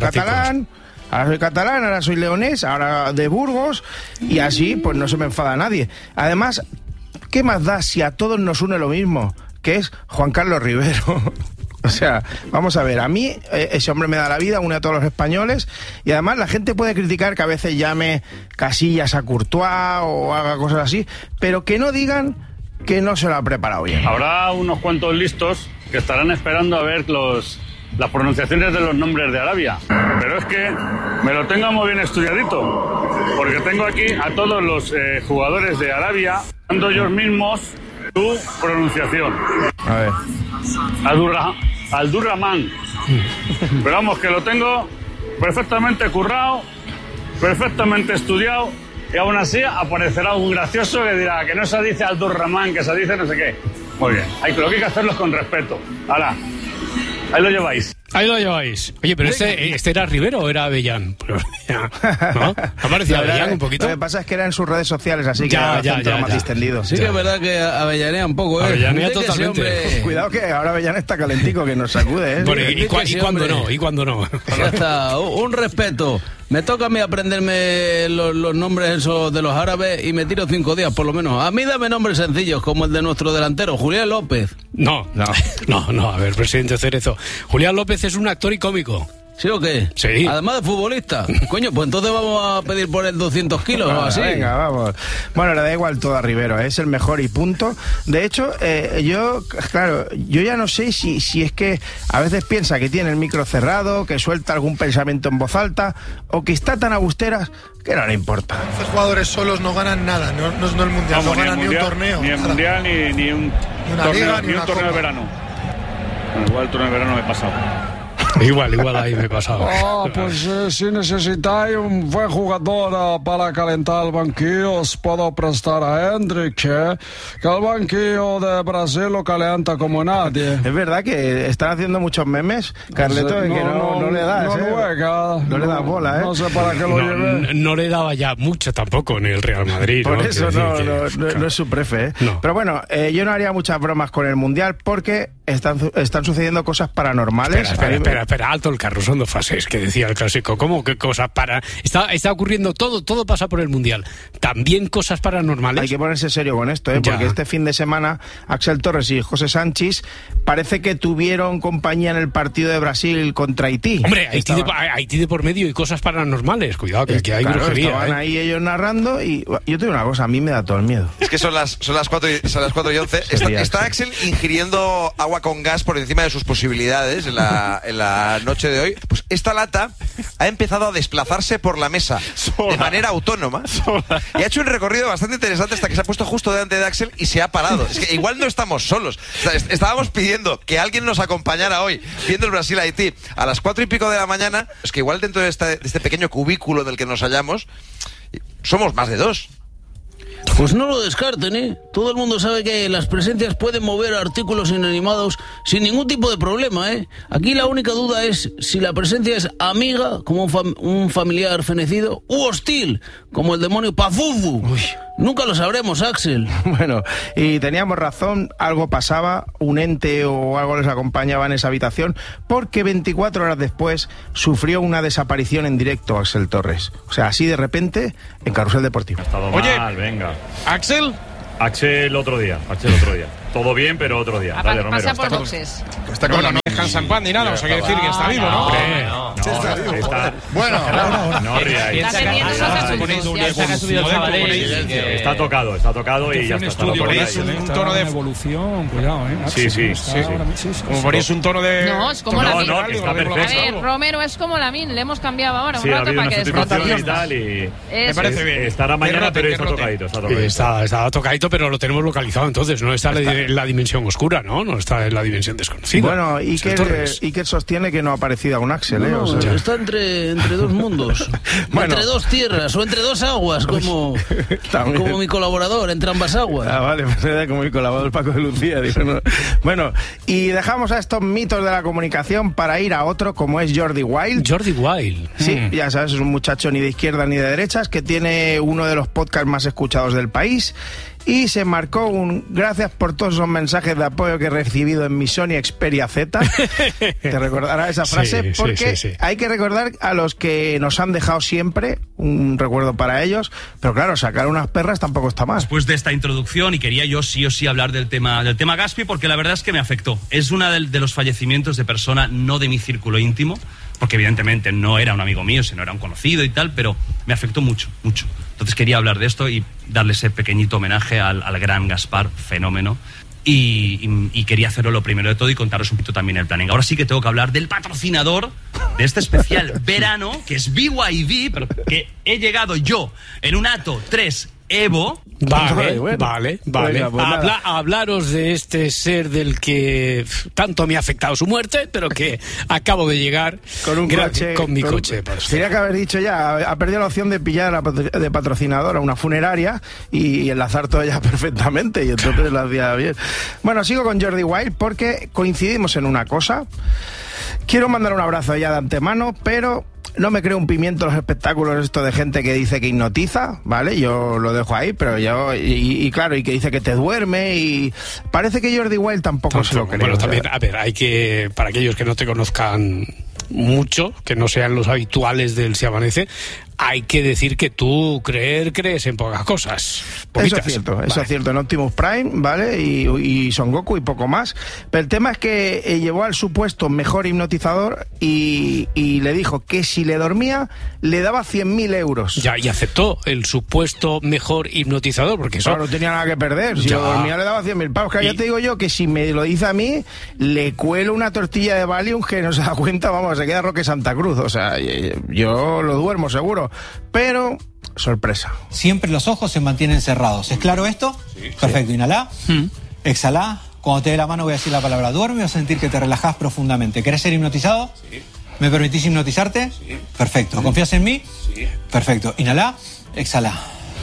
soy catalán, ahora soy leonés, ahora de Burgos, y así pues no se me enfada nadie. Además, ¿qué más da si a todos nos une lo mismo? Que es Juan Carlos Rivero. O sea, vamos a ver, a mí ese hombre me da la vida, une a todos los españoles, y además la gente puede criticar que a veces llame Casillas a Courtois o haga cosas así, pero que no digan que no se lo ha preparado bien. Habrá unos cuantos listos que estarán esperando a ver las pronunciaciones de los nombres de Arabia, pero es que me lo tengo muy bien estudiadito, porque tengo aquí a todos los jugadores de Arabia dando ellos mismos su pronunciación. A ver. Al-Durrahman. Pero vamos, que lo tengo perfectamente currado, perfectamente estudiado, y aún así aparecerá un gracioso que dirá que no se dice Al-Durrahman, que se dice no sé qué. Muy bien, lo que hay que hacerlo es con respeto. Ahora, ahí lo lleváis. Oye, pero este era Rivero o era Avellán. ¿No? ¿Aparecía Avellán un poquito? Lo que pasa es que era en sus redes sociales, así que era más distendido. Sí que es verdad que avellanea un poco, Avellanea totalmente. Cuidado que ahora Avellán está calentico, que nos sacude, Bueno, ¿y cuándo no? Ya está, un respeto. Me toca a mí aprenderme los nombres esos de los árabes y me tiro 5 días por lo menos. A mí dame nombres sencillos como el de nuestro delantero, Julián López. No, a ver, presidente Cerezo. Julián López es un actor y cómico. ¿Sí o qué? Sí. Además de futbolista. Coño, pues entonces vamos a pedir por él 200 kilos o así. Venga, vamos. Bueno, le da igual todo a Rivero, es el mejor y punto. De hecho, yo ya no sé si es que a veces piensa que tiene el micro cerrado, que suelta algún pensamiento en voz alta, o que está tan a busteras que no le importa. Los jugadores solos no ganan nada, no el mundial, no ganan ni un torneo. Ni el mundial, ni un torneo de verano. Bueno, igual el torneo de verano me he pasado. Igual ahí me he pasado. Pues si necesitáis un buen jugador para calentar el banquillo, os puedo prestar a Hendrik, que el banquillo de Brasil lo calienta como nadie. Es verdad que están haciendo muchos memes, Carleto, que no le das, no le das bola, No sé para qué lo lleve. No le daba ya mucho tampoco en el Real Madrid. Por eso no es su prefe, No. Pero bueno, yo no haría muchas bromas con el Mundial porque están sucediendo cosas paranormales. Espera, alto el carro, son 2 fases, que decía el clásico. ¿Cómo que cosas para...? Está ocurriendo todo pasa por el Mundial. También cosas paranormales. Hay que ponerse serio con esto, porque este fin de semana Axel Torres y José Sánchez parece que tuvieron compañía en el partido de Brasil contra Haití. Hombre, Haití de por medio y cosas paranormales. Cuidado, que hay brujería. Estaban ahí ellos narrando y yo te digo una cosa, a mí me da todo el miedo. Es que son las 4:11. Está Axel ingiriendo agua con gas por encima de sus posibilidades en la noche de hoy. Pues esta lata ha empezado a desplazarse por la mesa de manera autónoma y ha hecho un recorrido bastante interesante hasta que se ha puesto justo delante de Axel y se ha parado. Es que igual no estamos solos. O sea, estábamos pidiendo que alguien nos acompañara hoy viendo el Brasil-Haití a las 4 y pico de la mañana. Es que igual dentro de este pequeño cubículo del que nos hallamos somos más de 2. Pues no lo descarten, ¿eh? Todo el mundo sabe que las presencias pueden mover artículos inanimados sin ningún tipo de problema, ¿eh? Aquí la única duda es si la presencia es amiga, como un familiar fenecido, u hostil, como el demonio Pazuzu. Nunca lo sabremos, Axel. Bueno, y teníamos razón, algo pasaba, un ente o algo les acompañaba en esa habitación, porque 24 horas después sufrió una desaparición en directo Axel Torres. O sea, así de repente, en Carrusel Deportivo. Ha estado mal, venga. ¿Axel? Axel otro día. Todo bien, pero otro día. Dale, Romero. Pasa por boxes. Está con no dejan San Juan ni nada, o sea, quiere decir que está vivo, ¿no? Está. Bueno, no ríais. Está tocado y ya está. Ponéis un tono de evolución, cuidado, Sí. Como ponéis un tono de... No, es como Lamin. No, está perfecto. A ver, Romero es como Lamin, le hemos cambiado ahora un sí, rato para que desconecte. Y tal, me parece bien. Estará mañana, pero está tocadito. Está tocadito, pero lo tenemos localizado, entonces no está en la dimensión oscura, ¿no? No está en la dimensión desconocida. Bueno, Iker sostiene que no ha parecido a un Axel, ¿eh? No, o sea, está entre dos mundos. Bueno. Entre dos tierras o entre dos aguas, como mi colaborador, entre ambas aguas. Ah, vale, pues era como mi colaborador Paco de Lucía. Digo, no. Bueno, y dejamos a estos mitos de la comunicación para ir a otro, como es Jordi Wild. Jordi Wild. Sí, ya sabes, es un muchacho ni de izquierda ni de derechas, que tiene uno de los podcasts más escuchados del país. Y se marcó un gracias por todos esos mensajes de apoyo que he recibido en mi Sony Xperia Z. Te recordarás esa frase, porque hay que recordar a los que nos han dejado siempre, un recuerdo para ellos, pero claro, sacar unas perras tampoco está mal. Después de esta introducción, y quería yo sí o sí hablar del tema Gaspi, porque la verdad es que me afectó. Es uno de los fallecimientos de persona no de mi círculo íntimo, porque evidentemente no era un amigo mío, sino era un conocido y tal, pero me afectó mucho. Entonces quería hablar de esto y darle ese pequeñito homenaje al gran Gaspar, fenómeno. Y quería hacerlo lo primero de todo y contaros un poquito también el planning. Ahora sí que tengo que hablar del patrocinador de este especial verano, que es BYD, pero que he llegado yo en un Atto 3 Evo. Vale. Hablaros de este ser del que tanto me ha afectado su muerte, pero que acabo de llegar con mi coche. Tenía que haber dicho ya, ha perdido la opción de pillar de patrocinador a una funeraria y enlazar todo ya perfectamente, y entonces lo hacía bien. Bueno, sigo con Jordi Wild porque coincidimos en una cosa. Quiero mandar un abrazo ya de antemano, pero no me creo un pimiento los espectáculos esto de gente que dice que hipnotiza, ¿vale? Yo lo dejo ahí, pero yo... Y claro, y que dice que te duerme, y parece que Jordi Wild tampoco se lo cree. Bueno, también, a ver, hay que... Para aquellos que no te conozcan mucho, que no sean los habituales del Se Amanece, hay que decir que tú crees en pocas cosas. Poquitas. Eso es cierto, en Optimus Prime, ¿vale? Y Son Goku y poco más. Pero el tema es que llevó al supuesto mejor hipnotizador y le dijo que si le dormía, le daba 100.000 euros. Ya, y aceptó el supuesto mejor hipnotizador, porque eso... Claro, no tenía nada que perder. Si lo dormía, le daba 100.000 pavos. Que ya te digo yo que si me lo dice a mí, le cuelo una tortilla de Valium que no se da cuenta, vamos, se queda Roque Santa Cruz. O sea, yo lo duermo seguro. Pero, sorpresa. Siempre los ojos se mantienen cerrados. ¿Es claro esto? Sí. Perfecto. Inhalá. Exhalá. Cuando te dé la mano voy a decir la palabra duerme y vas a sentir que te relajás profundamente. ¿Querés ser hipnotizado? Sí. ¿Me permitís hipnotizarte? Sí. Perfecto. ¿Confías en mí? Sí. Perfecto. Inhalá. Exhalá.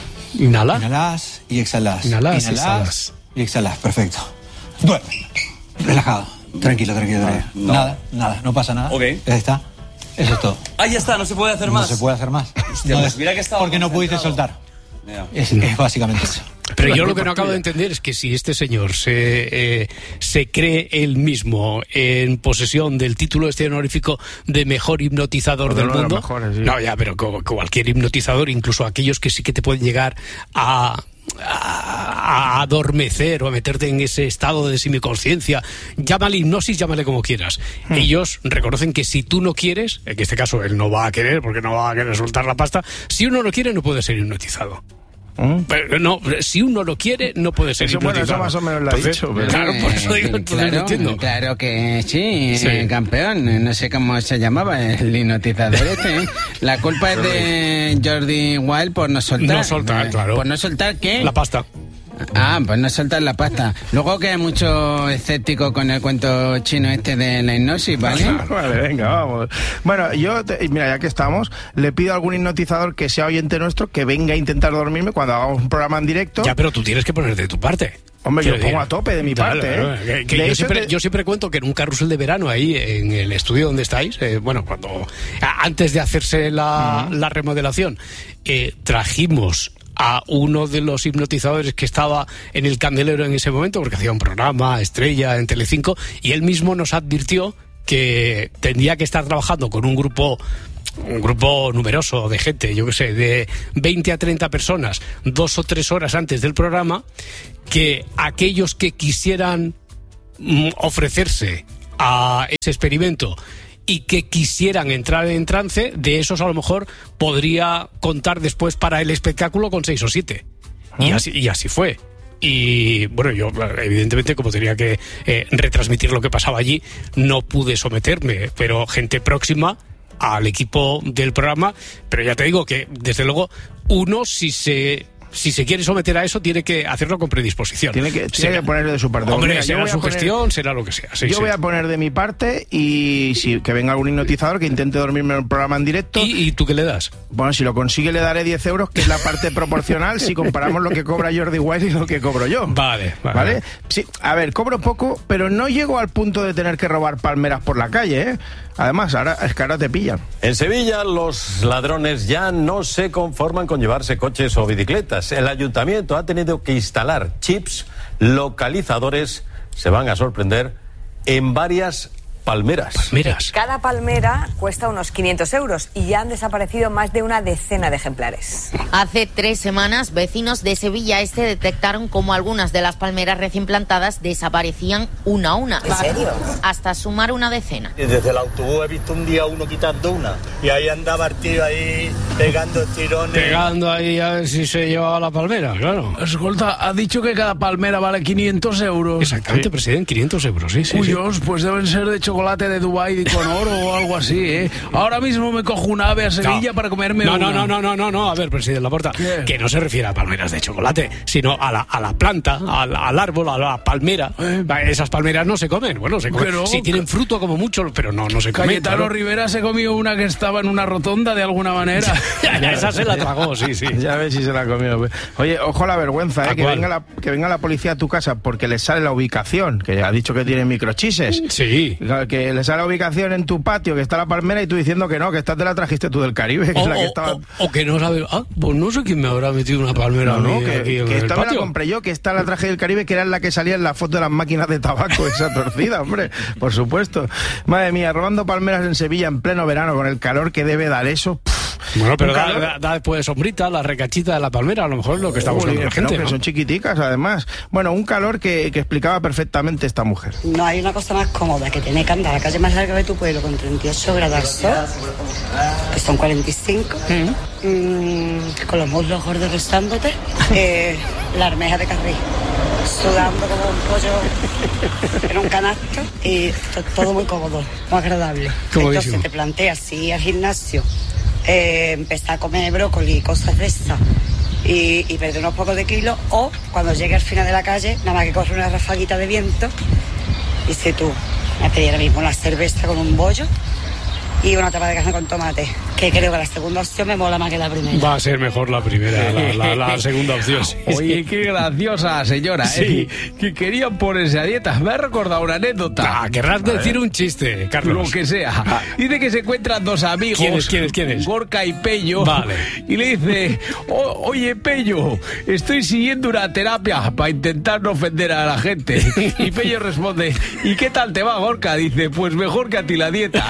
Inhalás y exhalás. Inhalás y exhalás. Perfecto. Duerme. Relajado. Tranquilo. No. Nada. No pasa nada. Ok. Ahí está. Eso es todo. Ah, ya está, no se puede hacer más. No se puede hacer más. Hostia, pues mira que estaba porque no pudiste soltar. Es básicamente eso. Pero yo lo que no acabo de entender es que si este señor se cree él mismo en posesión del título este honorífico de mejor hipnotizador del mundo, mejores, sí. No, ya, pero cualquier hipnotizador, incluso aquellos que sí que te pueden llegar a adormecer o a meterte en ese estado de semiconsciencia, llámale hipnosis, llámale como quieras. Ellos reconocen que si tú no quieres, en este caso él no va a querer porque no va a querer soltar la pasta, si uno no quiere no puede ser hipnotizado. Pero no, si uno lo quiere, no puede ser hipnotizado. Bueno, eso más o menos lo ha dicho. Pero... Claro, por eso digo, claro, entiendo. Claro que sí, campeón. No sé cómo se llamaba el hipnotizador este. La culpa es de Jordi Wild por no soltar. No soltar, claro. ¿Por no soltar qué? La pasta. Pues no soltar la pasta. Luego que hay mucho escéptico con el cuento chino este de la hipnosis, ¿vale? Vale, venga, vamos. Bueno, mira, ya que estamos, le pido a algún hipnotizador que sea oyente nuestro que venga a intentar dormirme cuando hagamos un programa en directo. Ya, pero tú tienes que poner de tu parte. Hombre, yo pongo a tope de mi parte, ¿eh? Yo siempre cuento que en un carrusel de verano ahí en el estudio donde estáis, antes de hacerse la remodelación, trajimos a uno de los hipnotizadores que estaba en el candelero en ese momento, porque hacía un programa estrella en Telecinco, y él mismo nos advirtió que tendría que estar trabajando con un grupo numeroso de gente, yo qué sé, de 20 a 30 personas, 2 o 3 horas antes del programa, que aquellos que quisieran ofrecerse a ese experimento y que quisieran entrar en trance, de esos a lo mejor podría contar después para el espectáculo con 6 o 7. Y así fue. Y bueno, yo evidentemente, como tenía que retransmitir lo que pasaba allí, no pude someterme, pero gente próxima al equipo del programa. Pero ya te digo que, desde luego, uno, si se quiere someter a eso, tiene que hacerlo con predisposición. Tiene que poner de su parte. Hombre, mira, será su gestión, será lo que sea. Yo voy a poner de mi parte, y que venga algún hipnotizador que intente dormirme en el programa en directo. ¿Y tú qué le das? Bueno, si lo consigue le daré 10 euros, que es la parte proporcional si comparamos lo que cobra Jordi Wild y lo que cobro yo. Vale. Sí, a ver, cobro poco, pero no llego al punto de tener que robar palmeras por la calle, ¿eh? Además, ahora te pillan. En Sevilla, los ladrones ya no se conforman con llevarse coches o bicicletas. El ayuntamiento ha tenido que instalar chips localizadores, se van a sorprender, en varias palmeras. Cada palmera cuesta unos 500 euros y ya han desaparecido más de una decena de ejemplares. Hace 3 semanas, vecinos de Sevilla Este detectaron cómo algunas de las palmeras recién plantadas desaparecían una a una. ¿En serio? Hasta sumar una decena. Desde el autobús he visto un día uno quitando una y ahí andaba el tío ahí pegando tirones. Pegando ahí a ver si se llevaba la palmera, claro. Escolta, ha dicho que cada palmera vale 500 euros. Exactamente, presidente, 500 euros, sí. Cuyos, pues deben ser de chocolate de Dubái con oro o algo así, ¿eh? Ahora mismo me cojo un ave a Sevilla para comerme una. No, a ver, presidente Laporta, que no se refiere a palmeras de chocolate, sino a la planta, al árbol, a la palmera. Esas palmeras no se comen, se comen. Pero, sí, tienen fruto como mucho, pero no se comen. Cayetano Rivera se comió una que estaba en una rotonda de alguna manera. Esa se la tragó, sí. Ya ves si se la comió. Oye, ojo a la vergüenza, que venga la policía a tu casa porque les sale la ubicación, que ha dicho que tiene microchises. Sí. Que le sale la ubicación en tu patio, que está la palmera, y tú diciendo que no, que esta te la trajiste tú del Caribe, que es la que estaba... O que no sabe... pues no sé quién me habrá metido una palmera que esta me la compré yo, que esta la traje del Caribe, que era la que salía en la foto de las máquinas de tabaco, esa torcida, hombre, por supuesto. Madre mía, robando palmeras en Sevilla en pleno verano, con el calor que debe dar eso... Bueno, pero da después de sombrita, la recachita de la palmera, a lo mejor es lo que está buscando la gente. Que son chiquiticas, además. Bueno, un calor que explicaba perfectamente esta mujer. No hay una cosa más cómoda que tener que andar a la calle más larga de tu pueblo con 38 grados al sol, que son 45, con los muslos gordos rozándote, la armeja de Carril, sudando como un pollo en un canasto, y todo muy cómodo, muy agradable. Entonces te planteas si ir al gimnasio, empezar a comer brócoli y cosas de esas y perder unos pocos de kilos, o cuando llegue al final de la calle, nada más que corre una rafaguita de viento, y si tú me pedí ahora mismo una cerveza con un bollo y una tapa de carne con tomate, que creo que la segunda opción me mola más que la primera. Va a ser mejor la primera, la segunda opción. Oye, qué graciosa señora, que querían ponerse a dieta. Me ha recordado una anécdota. Querrás decir un chiste, Carlos. Lo que sea. Dice que se encuentran dos amigos. ¿Quiénes? Gorka y Pello. Vale. Y le dice, oye, Pello, estoy siguiendo una terapia para intentar no ofender a la gente. Y Pello responde, ¿y qué tal te va, Gorka? Dice, pues mejor que a ti la dieta.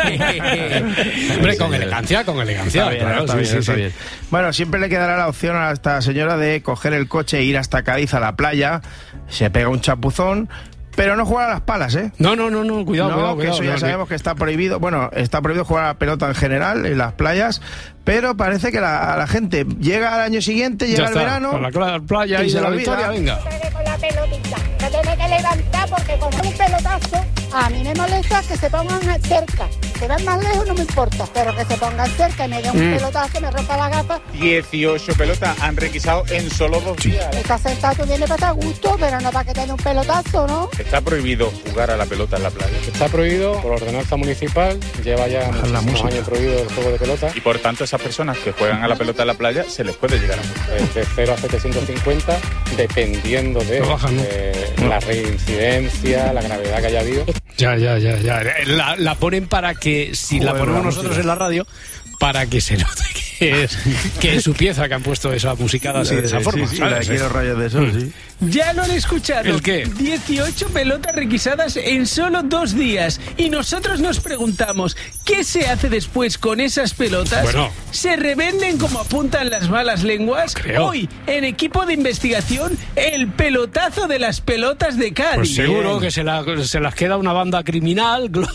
Hombre, con elegancia. Está bien, claro, está bien. Bueno, siempre le quedará la opción a esta señora de coger el coche e ir hasta Cádiz a la playa, se pega un chapuzón, pero no jugar a las palas, ¿eh? No, cuidado. Eso ya sabemos que está prohibido. Bueno, está prohibido jugar a la pelota en general en las playas, pero parece que la gente llega al año siguiente, llega el verano, con la playa y se la victoria, venga. Con la pelotita, se tiene que levantar porque con un pelotazo a mí me molesta que se pongan cerca. se ven más lejos no me importa, pero que se pongan cerca y me den un pelotazo que me rompa la gafas. 18 pelotas han requisado en solo 2 días. Estás sentado, viene para estar a gusto, pero no para que te den un pelotazo, ¿no? Está prohibido jugar a la pelota en la playa. Está prohibido por ordenanza municipal, lleva ya muchísimos años prohibido el juego de pelota. Y por tanto esas personas que juegan a la pelota en la playa se les puede llegar a multar. De 0 a 750, dependiendo de la reincidencia, la gravedad que haya habido. Ya. La ponen para que, si la ponemos nosotros en la radio, para que se note que es su pieza que han puesto esa musicada así de esa forma. Sí, la quiero rayos de sol, sí. Ya lo han escuchado. ¿El qué? 18 pelotas requisadas en solo 2 días. Y nosotros nos preguntamos, ¿qué se hace después con esas pelotas? Bueno. ¿Se revenden como apuntan las malas lenguas? Creo. Hoy, en equipo de investigación, el pelotazo de las pelotas de Cádiz. Pues seguro que se las queda una banda criminal, Gloria,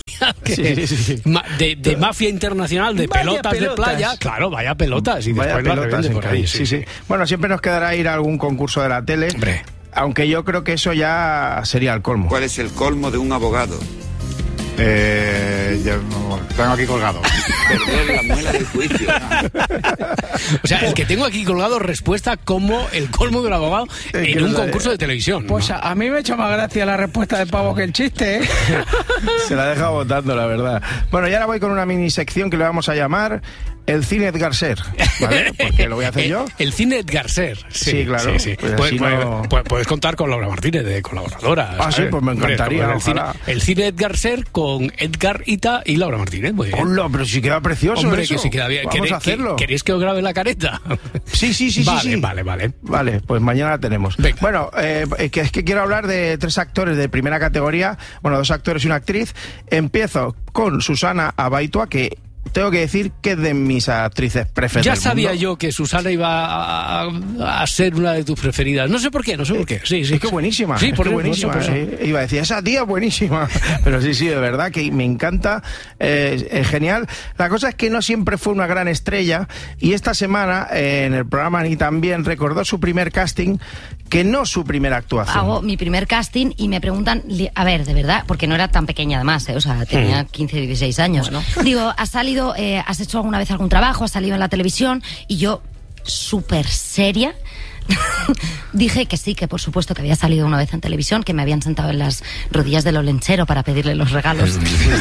de mafia internacional, de pelotas de playa. Claro, vaya pelotas. Y vaya después pelotas en por ahí. Cádiz, sí. Bueno, siempre nos quedará ir a algún concurso de la tele. Hombre. Aunque yo creo que eso ya sería el colmo. ¿Cuál es el colmo de un abogado? Ya tengo aquí colgado. Perder la muela del juicio. O sea, el que tengo aquí colgado respuesta como el colmo de un abogado en un concurso de televisión. Pues ¿no? a mí me ha hecho más gracia la respuesta de Pavo que el chiste, ¿eh? Se la deja votando, la verdad. Bueno, y ahora voy con una mini sección que le vamos a llamar el cine Edgar Ser, ¿vale? Porque lo voy a hacer yo. El cine Edgar Ser. Sí, claro. Sí. Pues puedes contar con Laura Martínez de colaboradora. Ah, sí, pues me encantaría. El cine Edgar Ser con Edgar Ita y Laura Martínez. Muy bien. Hola, pero si queda precioso. Hombre, eso. que si queda bien. Vamos a hacerlo. ¿Queréis que os grabe la careta? Sí. Vale. Vale, pues mañana la tenemos. Venga. Bueno, es que quiero hablar de 3 actores de primera categoría. Bueno, 2 actores y una actriz. Empiezo con Susana Abaitua, que tengo que decir que es de mis actrices preferidas. Ya sabía yo que Susana iba a ser una de tus preferidas. No sé por qué. Sí. Es que buenísima. Sí, por buenísima. Por eso. Iba a decir, esa tía es buenísima. Pero sí, de verdad que me encanta. Es genial. La cosa es que no siempre fue una gran estrella. Y esta semana, en el programa Ni También, recordó su primer casting, que no su primera actuación. Hago mi primer casting y me preguntan, a ver, de verdad, porque no era tan pequeña además, o sea, tenía 15, 16 años, ¿no? Digo, ¿has salido, has hecho alguna vez algún trabajo, has salido en la televisión? Y yo, súper seria, dije que sí, que por supuesto que había salido una vez en televisión, que me habían sentado en las rodillas del olenchero para pedirle los regalos.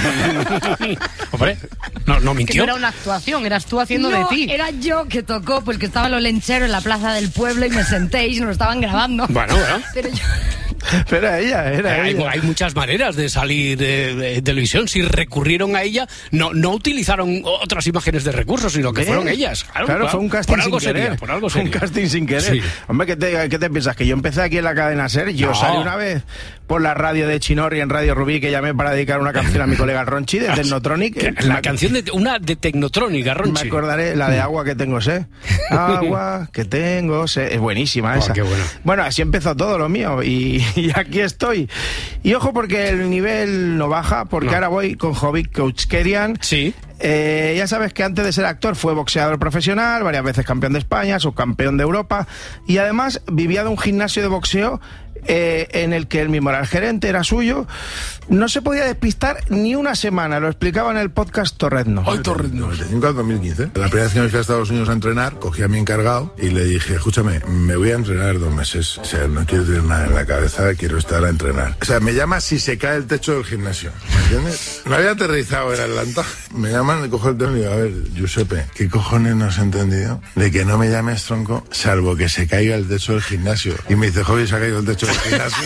Hombre, no mintió. Que no era una actuación, eras tú haciendo de ti. Era yo que tocó, porque estaba el olenchero en la plaza del pueblo y me senté y nos lo estaban grabando. Bueno. Pero yo... Pero era ella. Hay muchas maneras de salir de televisión. Si recurrieron a ella, no utilizaron otras imágenes de recursos, sino que fueron ellas. Claro, fue un casting sin querer. Por algo sería. Un casting sin querer. Sí. Hombre, ¿qué te piensas? Que yo empecé aquí en la cadena SER. Yo salí una vez por la radio de Chinorri en Radio Rubí, que llamé para dedicar una canción a mi colega Ronchi de Technotronic. La canción una de Technotronic, Ronchi. Me acordaré, la de Agua que tengo sed. Agua que tengo sed. Es buenísima esa. Qué bueno. Bueno, así empezó todo lo mío. Y aquí estoy. Y ojo, porque el nivel no baja, porque ahora voy con Jovic Kouchkerian. Sí. Ya sabes que antes de ser actor fue boxeador profesional, varias veces campeón de España, subcampeón de Europa, y además vivía de un gimnasio de boxeo en el que el mismo era el gerente, era suyo. No se podía despistar ni una semana, lo explicaba en el podcast Torrezno. Hoy Torrezno. 95 al 2015. La primera vez que me fui a Estados Unidos a entrenar, cogí a mi encargado y le dije, escúchame, me voy a entrenar 2 meses. O sea, no quiero tener nada en la cabeza, quiero estar a entrenar. O sea, me llama si se cae el techo del gimnasio. ¿Me entiendes? No había aterrizado en Atlanta. Me llaman, cojo el teléfono y digo, a ver, Giuseppe, ¿qué cojones no has entendido de que no me llames tronco, salvo que se caiga el techo del gimnasio? Y me dice, Jovi, se ha caído el techo del gimnasio.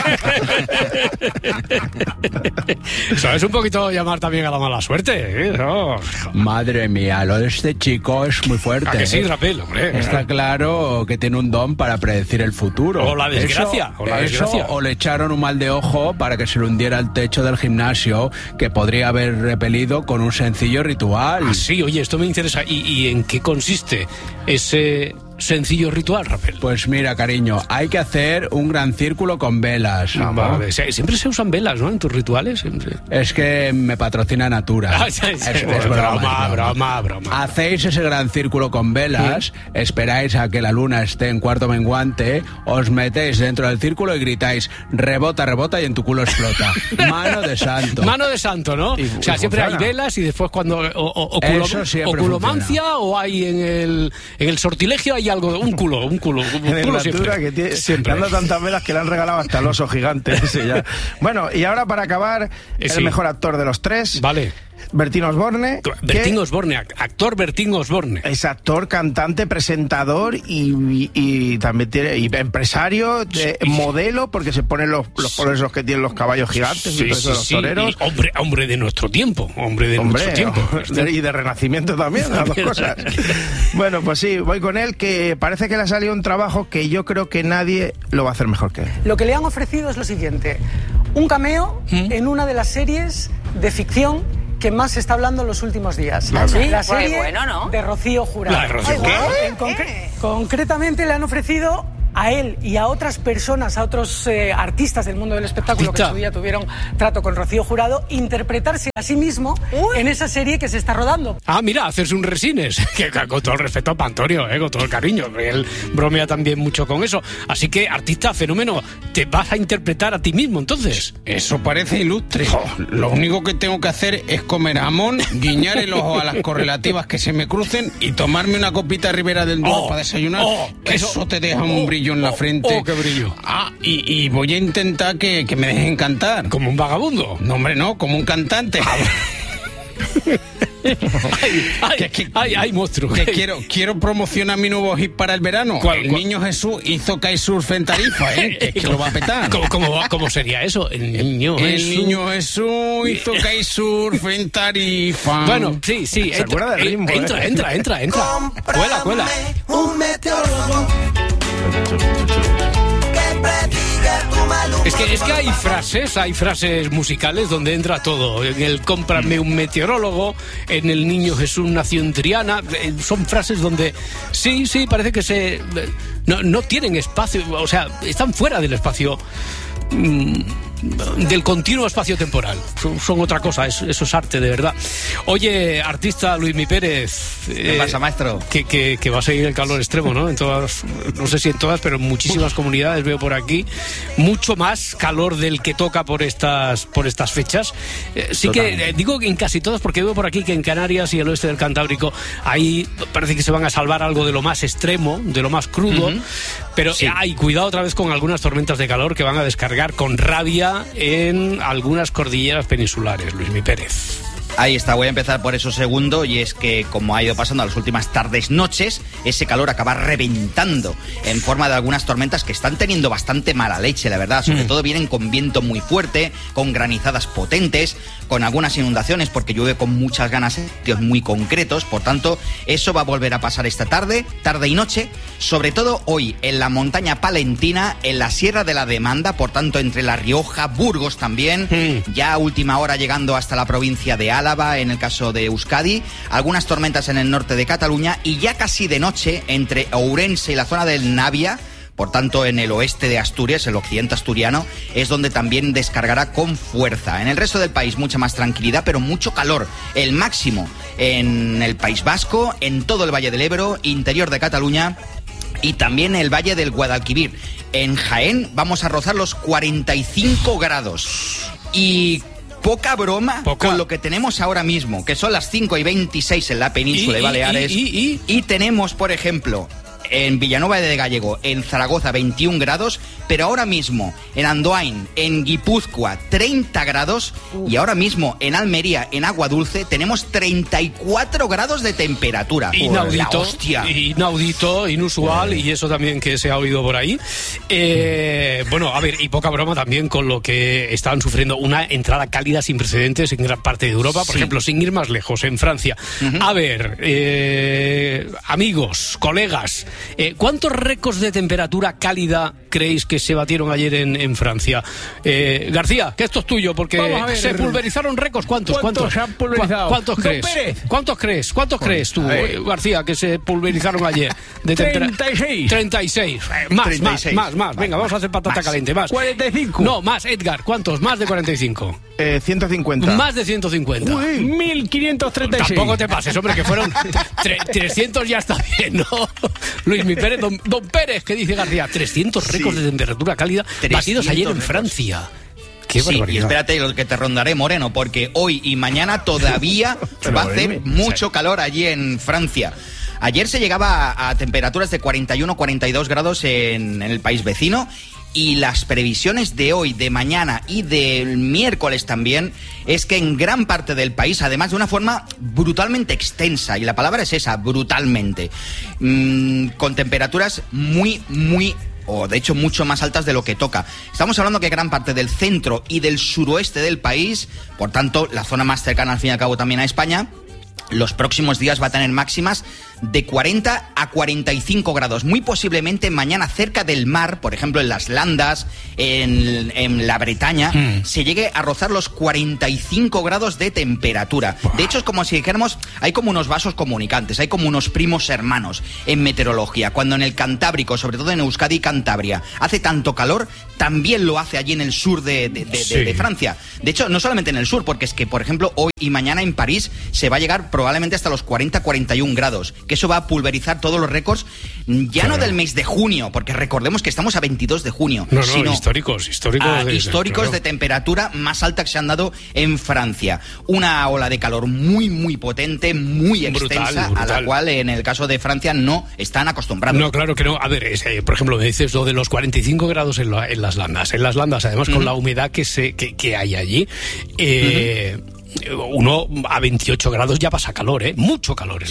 Sabes un poquito llamar también a la mala suerte, ¿eh? No. Madre mía, lo de este chico es muy fuerte. ¿A que sí, Rapel, hombre? Está claro que tiene un don para predecir el futuro. O la desgracia. O le echaron un mal de ojo para que se le hundiera el techo del gimnasio, que podría haber repelido con un sencillo ritual. Ah, sí, oye, esto me interesa. ¿Y en qué consiste ese sencillo ritual, Rafael? Pues mira, cariño, hay que hacer un gran círculo con velas. Vale, siempre se usan velas, ¿no? En tus rituales. Siempre. Es que me patrocina Natura. Es broma. Hacéis ese gran círculo con velas, esperáis a que la luna esté en cuarto menguante, os metéis dentro del círculo y gritáis rebota, rebota y en tu culo explota. Mano de santo. Mano de santo, ¿no? O sea, siempre hay velas y después cuando culomancia o hay en el sortilegio hay algo, un culo siempre. Que anda tantas velas que le han regalado hasta el oso gigante ese ya. Bueno, y ahora para acabar, el mejor actor de los tres. Vale. Bertín Osborne. Actor Bertín Osborne. Es actor, cantante, presentador y también tiene empresario, modelo, porque se ponen los polos que tienen los caballos gigantes y los toreros. Y hombre de nuestro tiempo. Nuestro tiempo. Y de Renacimiento también, las dos cosas. Bueno, pues sí, voy con él, que parece que le ha salido un trabajo que yo creo que nadie lo va a hacer mejor que él. Lo que le han ofrecido es lo siguiente: un cameo en una de las series de ficción que más se está hablando en los últimos días. La serie de Rocío Jurado. La de Rocío Jurado. Concretamente le han ofrecido a él y a otras personas, a otros artistas del mundo del espectáculo que en su día tuvieron trato con Rocío Jurado, interpretarse a sí mismo en esa serie que se está rodando. Mira, hacerse un resines, que con todo el respeto a Pantorio, con todo el cariño, él bromea también mucho con eso. Así que, artista, fenómeno, ¿te vas a interpretar a ti mismo entonces? Eso parece ilustre. Lo único que tengo que hacer es comer jamón, guiñar el ojo a las correlativas que se me crucen y tomarme una copita Ribera del Duero para desayunar. Eso te deja un brillo en la frente. ¡Qué brillo! Y voy a intentar que me dejen cantar. ¿Como un vagabundo? No, hombre, no, como un cantante. Ay, monstruo. Que quiero promocionar mi nuevo hit para el verano. ¿Cuál? Niño Jesús hizo kitesurf en Tarifa, que lo va a petar. ¿Cómo sería eso? El niño Jesús hizo kitesurf en Tarifa. Bueno, sí. ¿Se acuerda del ritmo? Entra. Cuela. Un meteorólogo. Es que hay frases musicales donde entra todo. En el cómprame un meteorólogo, en el niño Jesús nació en Triana. Son frases donde sí, parece que no tienen espacio, o sea, están fuera del espacio, del continuo espacio temporal. Son otra cosa, eso es arte de verdad. Oye, artista Luismi Pérez, ¿qué pasa, maestro? Que va a seguir el calor extremo, ¿no? En todas, no sé si en todas, pero en muchísimas comunidades veo por aquí mucho más calor del que toca por estas fechas. Sí que digo en casi todas, porque veo por aquí que en Canarias y el oeste del Cantábrico ahí parece que se van a salvar algo de lo más extremo, de lo más crudo, pero hay cuidado otra vez con algunas tormentas de calor que van a descargar con rabia en algunas cordilleras peninsulares. Luismi Pérez. Ahí está, voy a empezar por eso segundo, y es que como ha ido pasando a las últimas tardes, noches, ese calor acaba reventando en forma de algunas tormentas que están teniendo bastante mala leche, la verdad. Sobre todo vienen con viento muy fuerte, con granizadas potentes, con algunas inundaciones porque llueve con muchas ganas en sitios muy concretos. Por tanto, eso va a volver a pasar esta tarde y noche, sobre todo hoy en la montaña palentina, en la Sierra de la Demanda, por tanto entre La Rioja, Burgos también, ya a última hora llegando hasta la provincia de Álava, en el caso de Euskadi, algunas tormentas en el norte de Cataluña y ya casi de noche entre Ourense y la zona del Navia. Por tanto, en el oeste de Asturias, el occidente asturiano, es donde también descargará con fuerza. En el resto del país mucha más tranquilidad, pero mucho calor. El máximo en el País Vasco, en todo el Valle del Ebro, interior de Cataluña y también el Valle del Guadalquivir. En Jaén vamos a rozar los 45 grados. Y poca broma con lo que tenemos ahora mismo, que son las 5:26 en la península de Baleares. Y tenemos, por ejemplo, en Villanueva de Gallego, en Zaragoza, 21 grados, pero ahora mismo en Andoain, en Guipúzcoa, 30 grados, y ahora mismo en Almería, en Agua Dulce, tenemos 34 grados de temperatura. Inaudito, inusual, y eso también que se ha oído por ahí. Bueno, a ver, y poca broma también con lo que estaban sufriendo una entrada cálida sin precedentes en gran parte de Europa, por ejemplo, sin ir más lejos, en Francia. A ver, amigos, colegas, ¿cuántos récords de temperatura cálida creéis que se batieron ayer en Francia? García, que esto es tuyo, porque se pulverizaron récords. ¿Cuántos se han pulverizado? ¿Cuántos crees? ¿Cuántos crees tú, García, que se pulverizaron ayer? 36. Más. Venga, vamos a hacer patata caliente. Más. 45. No, más, Edgar. ¿Cuántos? Más de 45. 150. Más de 150. 1536. Tampoco te pases, hombre, que fueron 300 ya está bien, ¿no? Luis Mi Pérez, don Pérez, ¿qué dice García? 300 récords de temperatura cálida batidos ayer en Francia. Qué barbaridad. Y espérate lo que te rondaré, Moreno, porque hoy y mañana todavía va a hacer mucho calor allí en Francia. Ayer se llegaba a temperaturas de 41-42 grados en el país vecino. Y las previsiones de hoy, de mañana y del miércoles también es que en gran parte del país, además de una forma brutalmente extensa, y la palabra es esa, brutalmente, con temperaturas muy o de hecho mucho más altas de lo que toca. Estamos hablando que gran parte del centro y del suroeste del país, por tanto la zona más cercana al fin y al cabo también a España, los próximos días va a tener máximas de 40 a 45 grados. Muy posiblemente mañana cerca del mar, por ejemplo en las Landas, en la Bretaña, se llegue a rozar los 45 grados de temperatura. De hecho es como si dijéramos, hay como unos vasos comunicantes, hay como unos primos hermanos en meteorología. Cuando en el Cantábrico, sobre todo en Euskadi y Cantabria, hace tanto calor, también lo hace allí en el sur de Francia. De hecho, no solamente en el sur, porque es que, por ejemplo, hoy y mañana en París se va a llegar probablemente hasta los 40-41 grados, que eso va a pulverizar todos los récords, ya no del mes de junio, porque recordemos que estamos a 22 de junio, sino históricos de temperatura más alta que se han dado en Francia. Una ola de calor muy potente, muy extensa, brutal. A la cual en el caso de Francia no están acostumbrados. No, claro que no. A ver, por ejemplo, me dices lo de los 45 grados en las Landas. En las Landas, además, con la humedad que hay allí, uno a 28 grados ya pasa calor, mucho calor.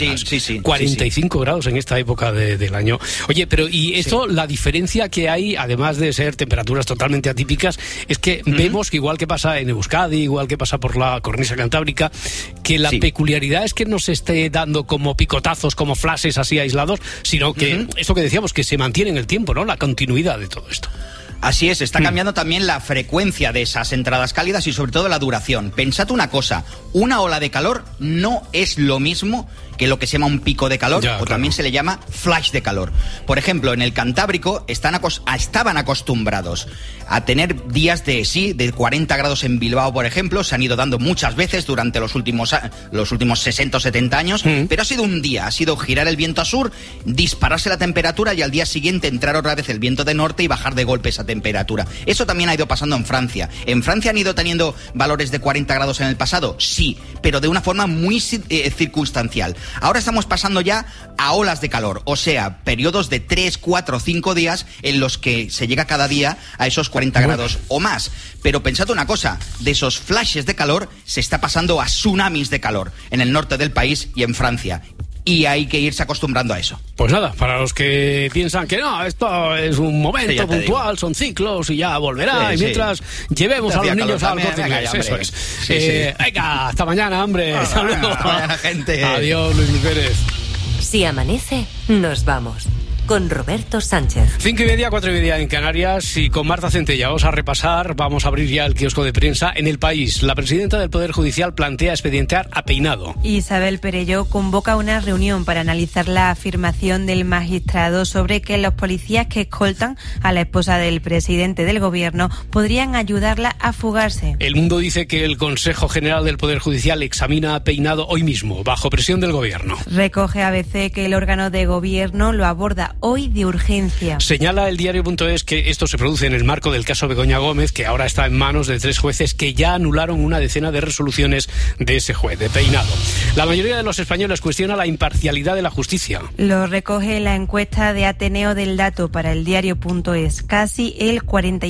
45 grados en esta época del año. Oye, pero y esto, la diferencia que hay, además de ser temperaturas totalmente atípicas, es que vemos que igual que pasa en Euskadi, igual que pasa por la cornisa cantábrica, que la peculiaridad es que no se esté dando como picotazos, como flashes así aislados, sino que eso que decíamos, que se mantiene en el tiempo, ¿no? La continuidad de todo esto. Así es, está cambiando también la frecuencia de esas entradas cálidas y sobre todo la duración. Pensad una cosa, una ola de calor no es lo mismo que lo que se llama un pico de calor, también se le llama flash de calor. Por ejemplo, en el Cantábrico estaban acostumbrados a tener días de 40 grados en Bilbao, por ejemplo, se han ido dando muchas veces durante los últimos 60 o 70 años, pero ha sido un día, ha sido girar el viento a sur, dispararse la temperatura y al día siguiente entrar otra vez el viento de norte y bajar de golpe esa temperatura. Eso también ha ido pasando en Francia. ¿En Francia han ido teniendo valores de 40 grados en el pasado? Sí, pero de una forma muy circunstancial. Ahora estamos pasando ya a olas de calor, o sea, periodos de 3, 4, 5 días en los que se llega cada día a esos 40 grados o más. Pero pensad una cosa, de esos flashes de calor se está pasando a tsunamis de calor en el norte del país y en Francia. Y hay que irse acostumbrando a eso. Pues nada, para los que piensan que no, esto es un momento puntual, son ciclos y ya volverá, y mientras llevemos a los niños al Corte Inglés, eso es. Venga, hasta mañana, hombre. Hasta luego. Hasta mañana, gente. Adiós, Luis Pérez. Si amanece, nos vamos. Con Roberto Sánchez. 5:30, 4:30 en Canarias, y con Marta Centella vamos a repasar, vamos a abrir ya el kiosco de prensa. En El País, la presidenta del Poder Judicial plantea expedientar a Peinado. Isabel Perelló convoca una reunión para analizar la afirmación del magistrado sobre que los policías que escoltan a la esposa del presidente del gobierno podrían ayudarla a fugarse. El Mundo dice que el Consejo General del Poder Judicial examina a Peinado hoy mismo, bajo presión del gobierno. Recoge ABC que el órgano de gobierno lo aborda hoy de urgencia. Señala el diario.es que esto se produce en el marco del caso Begoña Gómez, que ahora está en manos de 3 jueces que ya anularon una decena de resoluciones de ese juez, de Peinado. La mayoría de los españoles cuestiona la imparcialidad de la justicia. Lo recoge la encuesta de Ateneo del Dato para el diario.es. Casi el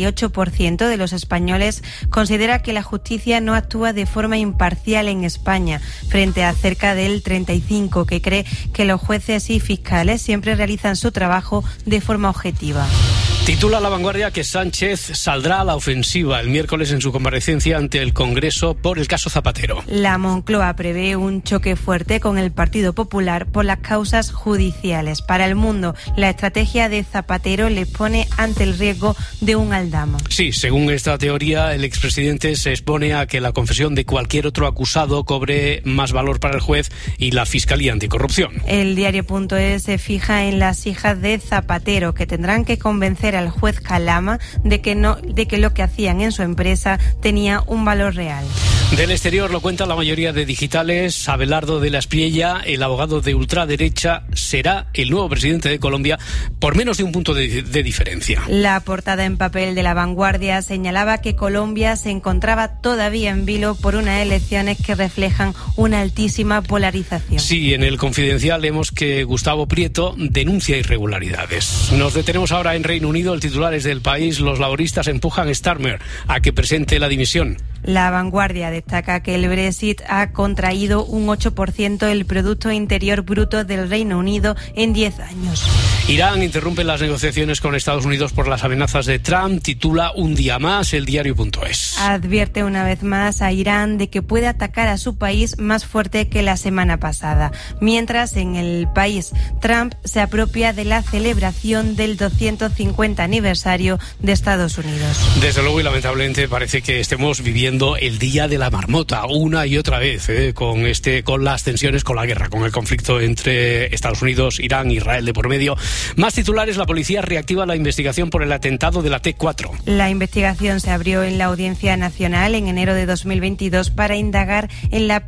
48% de los españoles considera que la justicia no actúa de forma imparcial en España, frente a cerca del 35% que cree que los jueces y fiscales siempre realizan su trabajo de forma objetiva. Titula La Vanguardia que Sánchez saldrá a la ofensiva el miércoles en su comparecencia ante el Congreso por el caso Zapatero. La Moncloa prevé un choque fuerte con el Partido Popular por las causas judiciales. Para El Mundo, la estrategia de Zapatero les pone ante el riesgo de un aldama. Sí, según esta teoría, el expresidente se expone a que la confesión de cualquier otro acusado cobre más valor para el juez y la Fiscalía Anticorrupción. El diario.es se fija en las hijas de Zapatero, que tendrán que convencer al juez Calama de que lo que hacían en su empresa tenía un valor real. Del exterior lo cuentan la mayoría de digitales. Abelardo de la Espriella, el abogado de ultraderecha, será el nuevo presidente de Colombia por menos de un punto de diferencia. La portada en papel de La Vanguardia señalaba que Colombia se encontraba todavía en vilo por unas elecciones que reflejan una altísima polarización. Sí, en el Confidencial leemos que Gustavo Prieto denuncia irregularidades. Nos detenemos ahora en Reino Unido. El titular es del País. Los laboristas empujan a Starmer a que presente la dimisión. La Vanguardia destaca que el Brexit ha contraído un 8% el Producto Interior Bruto del Reino Unido en 10 años. Irán interrumpe las negociaciones con Estados Unidos por las amenazas de Trump. Titula Un día más el diario.es. Advierte una vez más a Irán de que puede atacar a su país más fuerte que la semana pasada. Mientras, en El País, Trump se apropia de la celebración del 250 aniversario de Estados Unidos. Desde luego y lamentablemente parece que estemos viviendo el día de la marmota una y otra vez, con las tensiones, con la guerra, con el conflicto entre Estados Unidos, Irán, Israel de por medio. Más titulares: la policía reactiva la investigación por el atentado de la T4. La investigación se abrió en la Audiencia Nacional en enero de 2022 para indagar en la